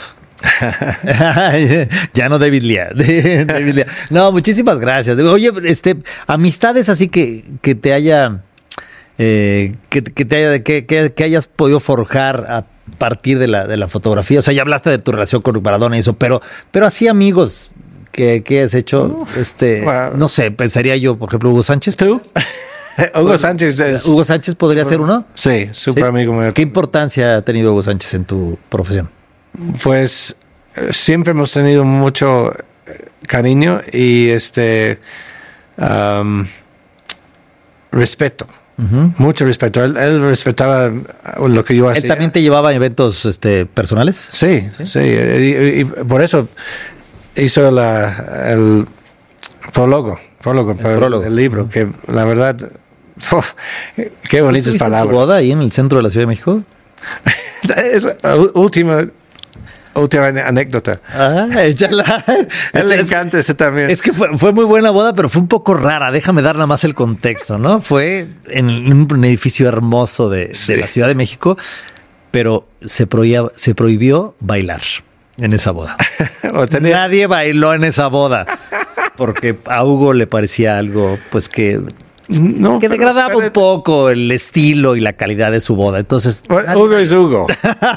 Ya no David Lea. David Lea. No, muchísimas gracias. Oye, este, amistades así que, que te haya, eh, que, que te haya, que, que, que hayas podido forjar a partir de la, de la fotografía. O sea, ya hablaste de tu relación con Maradona y eso, pero, pero así amigos que, que has hecho, uh, este, wow. No sé, pensaría yo, por ejemplo, Hugo Sánchez. ¿Tú? Hugo Sánchez es... ¿Hugo Sánchez podría ser uno? Sí, súper ¿Sí? amigo mío. ¿Qué importancia ha tenido Hugo Sánchez en tu profesión? Pues siempre hemos tenido mucho cariño y este um, respeto, uh-huh. mucho respeto. Él, él respetaba lo que yo hacía. ¿Él también te llevaba a eventos este, personales? Sí, sí, sí. Y, y por eso hizo la, el prólogo, prólogo para el, prólogo. el libro, uh-huh. que la verdad, oh, qué bonitas palabras. ¿Tu boda ahí en el centro de la Ciudad de México? Es última. Última anécdota. Ah, échala. A él le encanta ese también. Es que fue, fue muy buena boda, pero fue un poco rara. Déjame dar nada más el contexto, ¿no? Fue en un edificio hermoso de, sí. de la Ciudad de México, pero se prohibía, se prohibió bailar en esa boda. tenía... Nadie bailó en esa boda porque a Hugo le parecía algo, pues que... No, que degradaba espérate. un poco el estilo y la calidad de su boda. Entonces, Hugo es Hugo.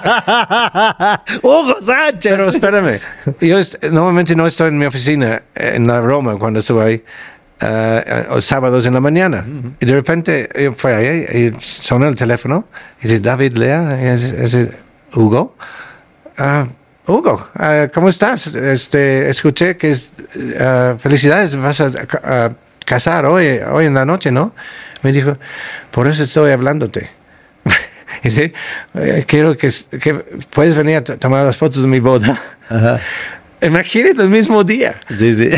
Hugo Sánchez. Pero espérame, yo normalmente no estoy en mi oficina en la Roma cuando estuve ahí, uh, sábados en la mañana. Uh-huh. Y de repente yo fui ahí y sonó el teléfono y dice, David Lea, es, es Hugo. Uh, Hugo, uh, ¿cómo estás? Este, escuché que uh, felicidades, vas a... Uh, casar hoy, hoy en la noche, ¿no? Me dijo, por eso estoy hablándote. Y sí, quiero que, que puedes venir a t- tomar las fotos de mi boda. Ajá. Imagínate el mismo día. Sí, sí.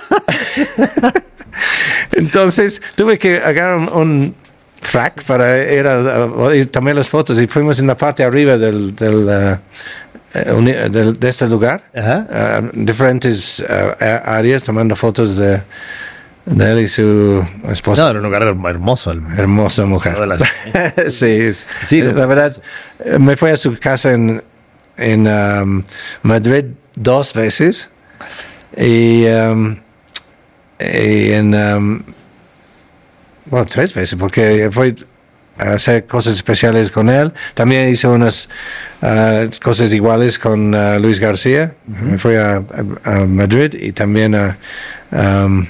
Entonces tuve que agarrar un, un frac para ir a, a, a tomar las fotos y fuimos en la parte arriba del, del uh, uni, del, de este lugar. Ajá. Uh, diferentes uh, áreas tomando fotos de de él y su esposa. No, era un lugar hermoso. Hermosa mujer. sí, sí, la verdad, me fui a su casa en, en um, Madrid dos veces y, um, y en, um, bueno, tres veces, porque fui a hacer cosas especiales con él. También hice unas uh, cosas iguales con uh, Luis García. Uh-huh. Me fui a, a, a Madrid y también a... Um,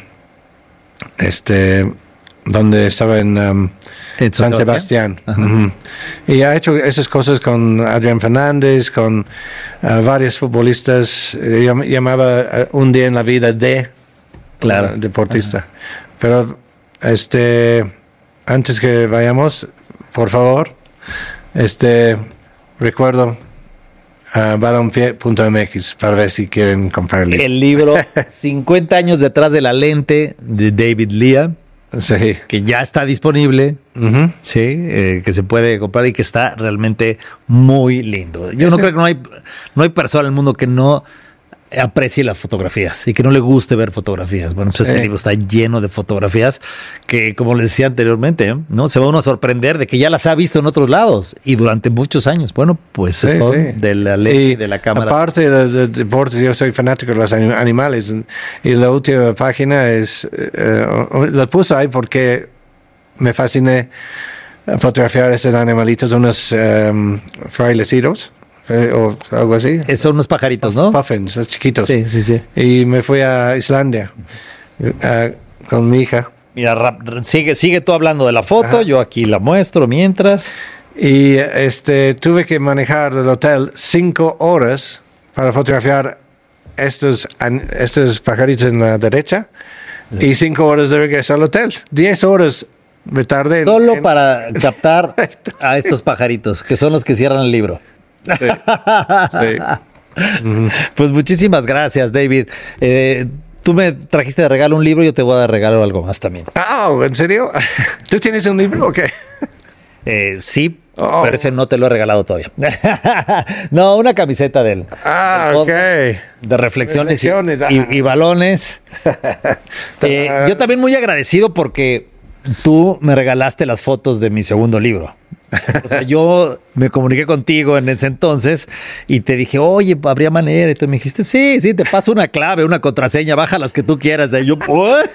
este donde estaba en um, San, San Sebastián, Sebastián. Uh-huh. Y ha hecho esas cosas con Adrián Fernández, con uh, varios futbolistas. Llam- llamaba uh, un día en la vida de claro. uh, deportista. Uh-huh. Pero este antes que vayamos, por favor, este recuerdo Uh, balonpié punto m x para ver si quieren comprar el libro. El libro cincuenta años detrás de la lente de David Lea. Sí. Que ya está disponible. Uh-huh. Sí, eh, que se puede comprar y que está realmente muy lindo. Yo no creo que no hay, no hay persona en el mundo que no aprecie las fotografías y que no le guste ver fotografías. Bueno, pues sí. Este libro está lleno de fotografías que, como les decía anteriormente, ¿no? Se va uno a sorprender de que ya las ha visto en otros lados y durante muchos años. Bueno, pues sí, son sí. de la ley y de la cámara. Aparte de, de deportes, yo soy fanático de los animales y la última página es, uh, la puse ahí porque me fasciné fotografiar esos animalitos, unos um, frailecitos. Eh, o algo así. Son unos pajaritos, ¿no? Puffins, los chiquitos. Sí, sí, sí. Y me fui a Islandia uh, con mi hija. Mira, rap, sigue, sigue tú hablando de la foto, ajá. Yo aquí la muestro mientras. Y este, tuve que manejar el hotel cinco horas para fotografiar estos, estos pajaritos en la derecha y cinco horas de regreso al hotel. Diez horas me tardé. Solo en... para captar a estos pajaritos, que son los que cierran el libro. Sí. Sí. Pues muchísimas gracias, David. Eh, tú me trajiste de regalo un libro, yo te voy a dar de regalo algo más también. Ah, oh, ¿en serio? ¿Tú tienes un libro o qué? Eh, sí, oh. Pero ese no te lo he regalado todavía. No, una camiseta del, ah, del okay. de reflexiones, reflexiones y, ah. y, y balones. eh, yo también muy agradecido porque tú me regalaste las fotos de mi segundo libro. O sea, yo me comuniqué contigo en ese entonces y te dije, oye, habría manera. Y tú me dijiste, sí, sí, te paso una clave, una contraseña, baja las que tú quieras. Y yo,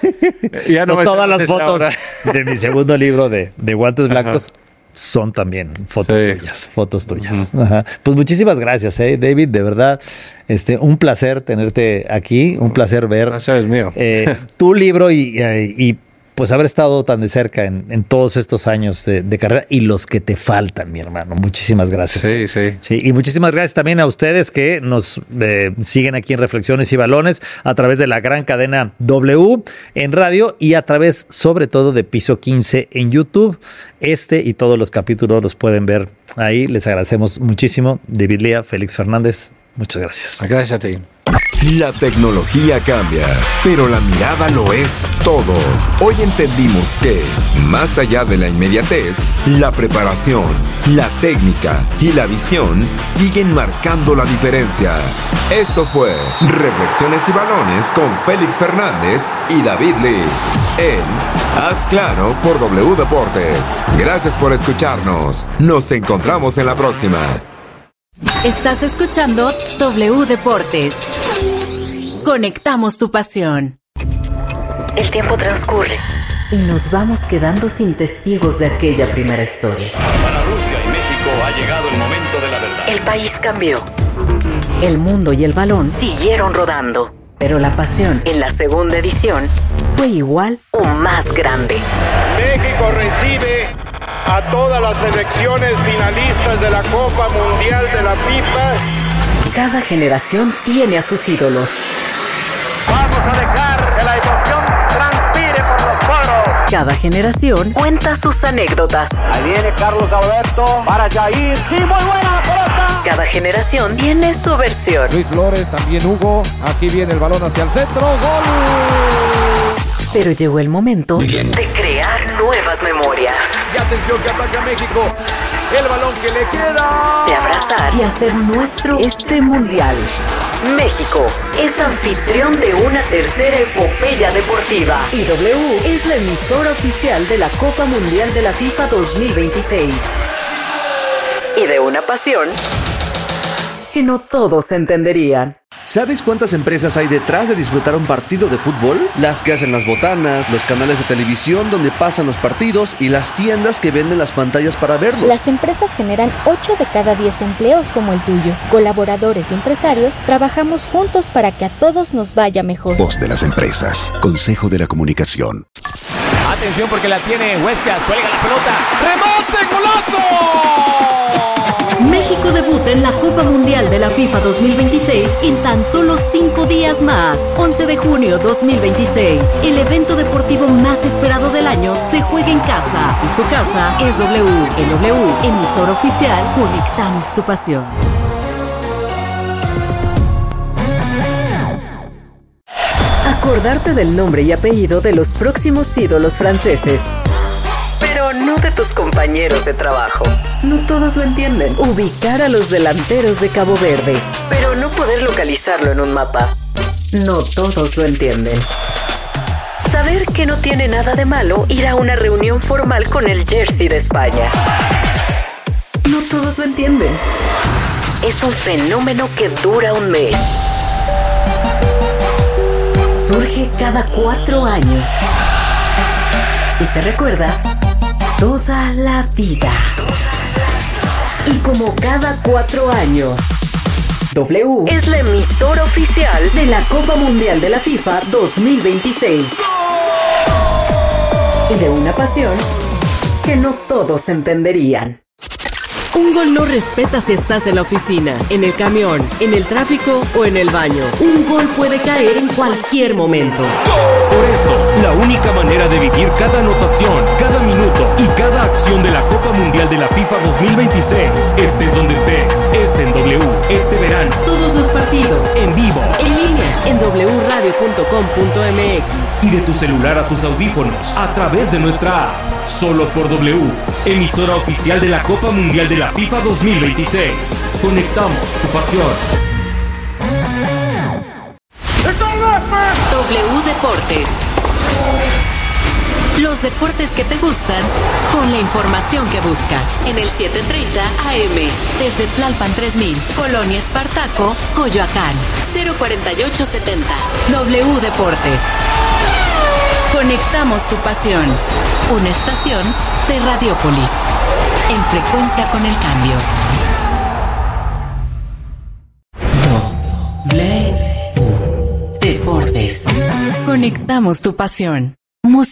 ya no pues todas las fotos ahora. De mi segundo libro de, de Guantes Blancos. Ajá. Son también fotos sí. tuyas, fotos tuyas. Uh-huh. Ajá. Pues muchísimas gracias, eh, David, de verdad, este, un placer tenerte aquí, un placer ver Gracias, mío. Eh, tu libro y, y, y pues haber estado tan de cerca en, en todos estos años de, de carrera y los que te faltan, mi hermano. Muchísimas gracias. Sí, sí. Sí, y muchísimas gracias también a ustedes que nos eh, siguen aquí en Reflexiones y Balones a través de la gran cadena W en radio y a través sobre todo de Piso quince en YouTube. Este y todos los capítulos los pueden ver ahí. Les agradecemos muchísimo. David Lía, Félix Fernández, muchas gracias. Gracias a ti. La tecnología cambia, pero la mirada lo es todo. Hoy entendimos que, más allá de la inmediatez, la preparación, la técnica y la visión siguen marcando la diferencia. Esto fue Reflexiones y Balones con Félix Fernández y David Lee en Haz Claro por W Deportes. Gracias por escucharnos. Nos encontramos en la próxima. Estás escuchando W Deportes. Conectamos tu pasión. El tiempo transcurre y nos vamos quedando sin testigos de aquella primera historia. Para Rusia y México ha llegado el momento de la verdad. El país cambió. El mundo y el balón siguieron rodando. Pero la pasión en la segunda edición fue igual o más grande. México recibe a todas las selecciones finalistas de la Copa Mundial de la FIFA. Cada generación tiene a sus ídolos. Vamos a dejar que la emoción transpire por los poros. Cada generación cuenta sus anécdotas. Ahí viene Carlos Alberto para Jair. ¡Sí, muy buena la pelota! Cada generación tiene su versión. Luis Flores, también Hugo. Aquí viene el balón hacia el centro. ¡Gol! Pero llegó el momento de crear nuevas memorias. Y atención que ataca México. El balón que le queda. De abrazar y hacer nuestro este mundial. México es anfitrión de una tercera epopeya deportiva. Y W es la emisora oficial de la Copa Mundial de la FIFA dos mil veintiséis. Y de una pasión que no todos entenderían. ¿Sabes cuántas empresas hay detrás de disfrutar un partido de fútbol? Las que hacen las botanas, los canales de televisión donde pasan los partidos y las tiendas que venden las pantallas para verlos. Las empresas generan ocho de cada diez empleos como el tuyo. Colaboradores y empresarios trabajamos juntos para que a todos nos vaya mejor. Voz de las empresas. Consejo de la Comunicación. Atención porque la tiene Huescas, cuelga la pelota. ¡Remonte, golazo! México debuta en la Copa Mundial de la FIFA dos mil veintiséis en tan solo cinco días más. once de junio dos mil veintiséis. El evento deportivo más esperado del año se juega en casa. Y su casa es W. El W, emisor oficial, conectamos tu pasión. Acordarte del nombre y apellido de los próximos ídolos franceses. Pero no de tus compañeros de trabajo. No todos lo entienden. Ubicar a los delanteros de Cabo Verde. Pero no poder localizarlo en un mapa. No todos lo entienden. Saber que no tiene nada de malo ir a una reunión formal con el jersey de España. No todos lo entienden. Es un fenómeno que dura un mes. Surge cada cuatro años. Y se recuerda toda la vida. Y como cada cuatro años, W es la emisora oficial de la Copa Mundial de la FIFA dos mil veintiséis. Y de una pasión que no todos entenderían. Un gol no respeta si estás en la oficina, en el camión, en el tráfico o en el baño. Un gol puede caer en cualquier momento. Por eso, la única manera de vivir cada anotación, cada minuto y cada acción de la Copa Mundial de la FIFA dos mil veintiséis, estés donde estés, es en W este verano. Todos los partidos, en vivo, en línea, en doble u radio punto com punto m x. Y de tu celular a tus audífonos, a través de nuestra app. Solo por W, emisora oficial de la Copa Mundial de la FIFA dos mil veintiséis. Conectamos tu pasión. W Deportes. Los deportes que te gustan, con la información que buscas. En el siete treinta A M, desde Tlalpan tres mil, Colonia Espartaco, Coyoacán, cero cuarenta y ocho setenta. W Deportes. Conectamos tu pasión. Una estación de Radiópolis. En frecuencia con el cambio. W Deportes. Conectamos tu pasión.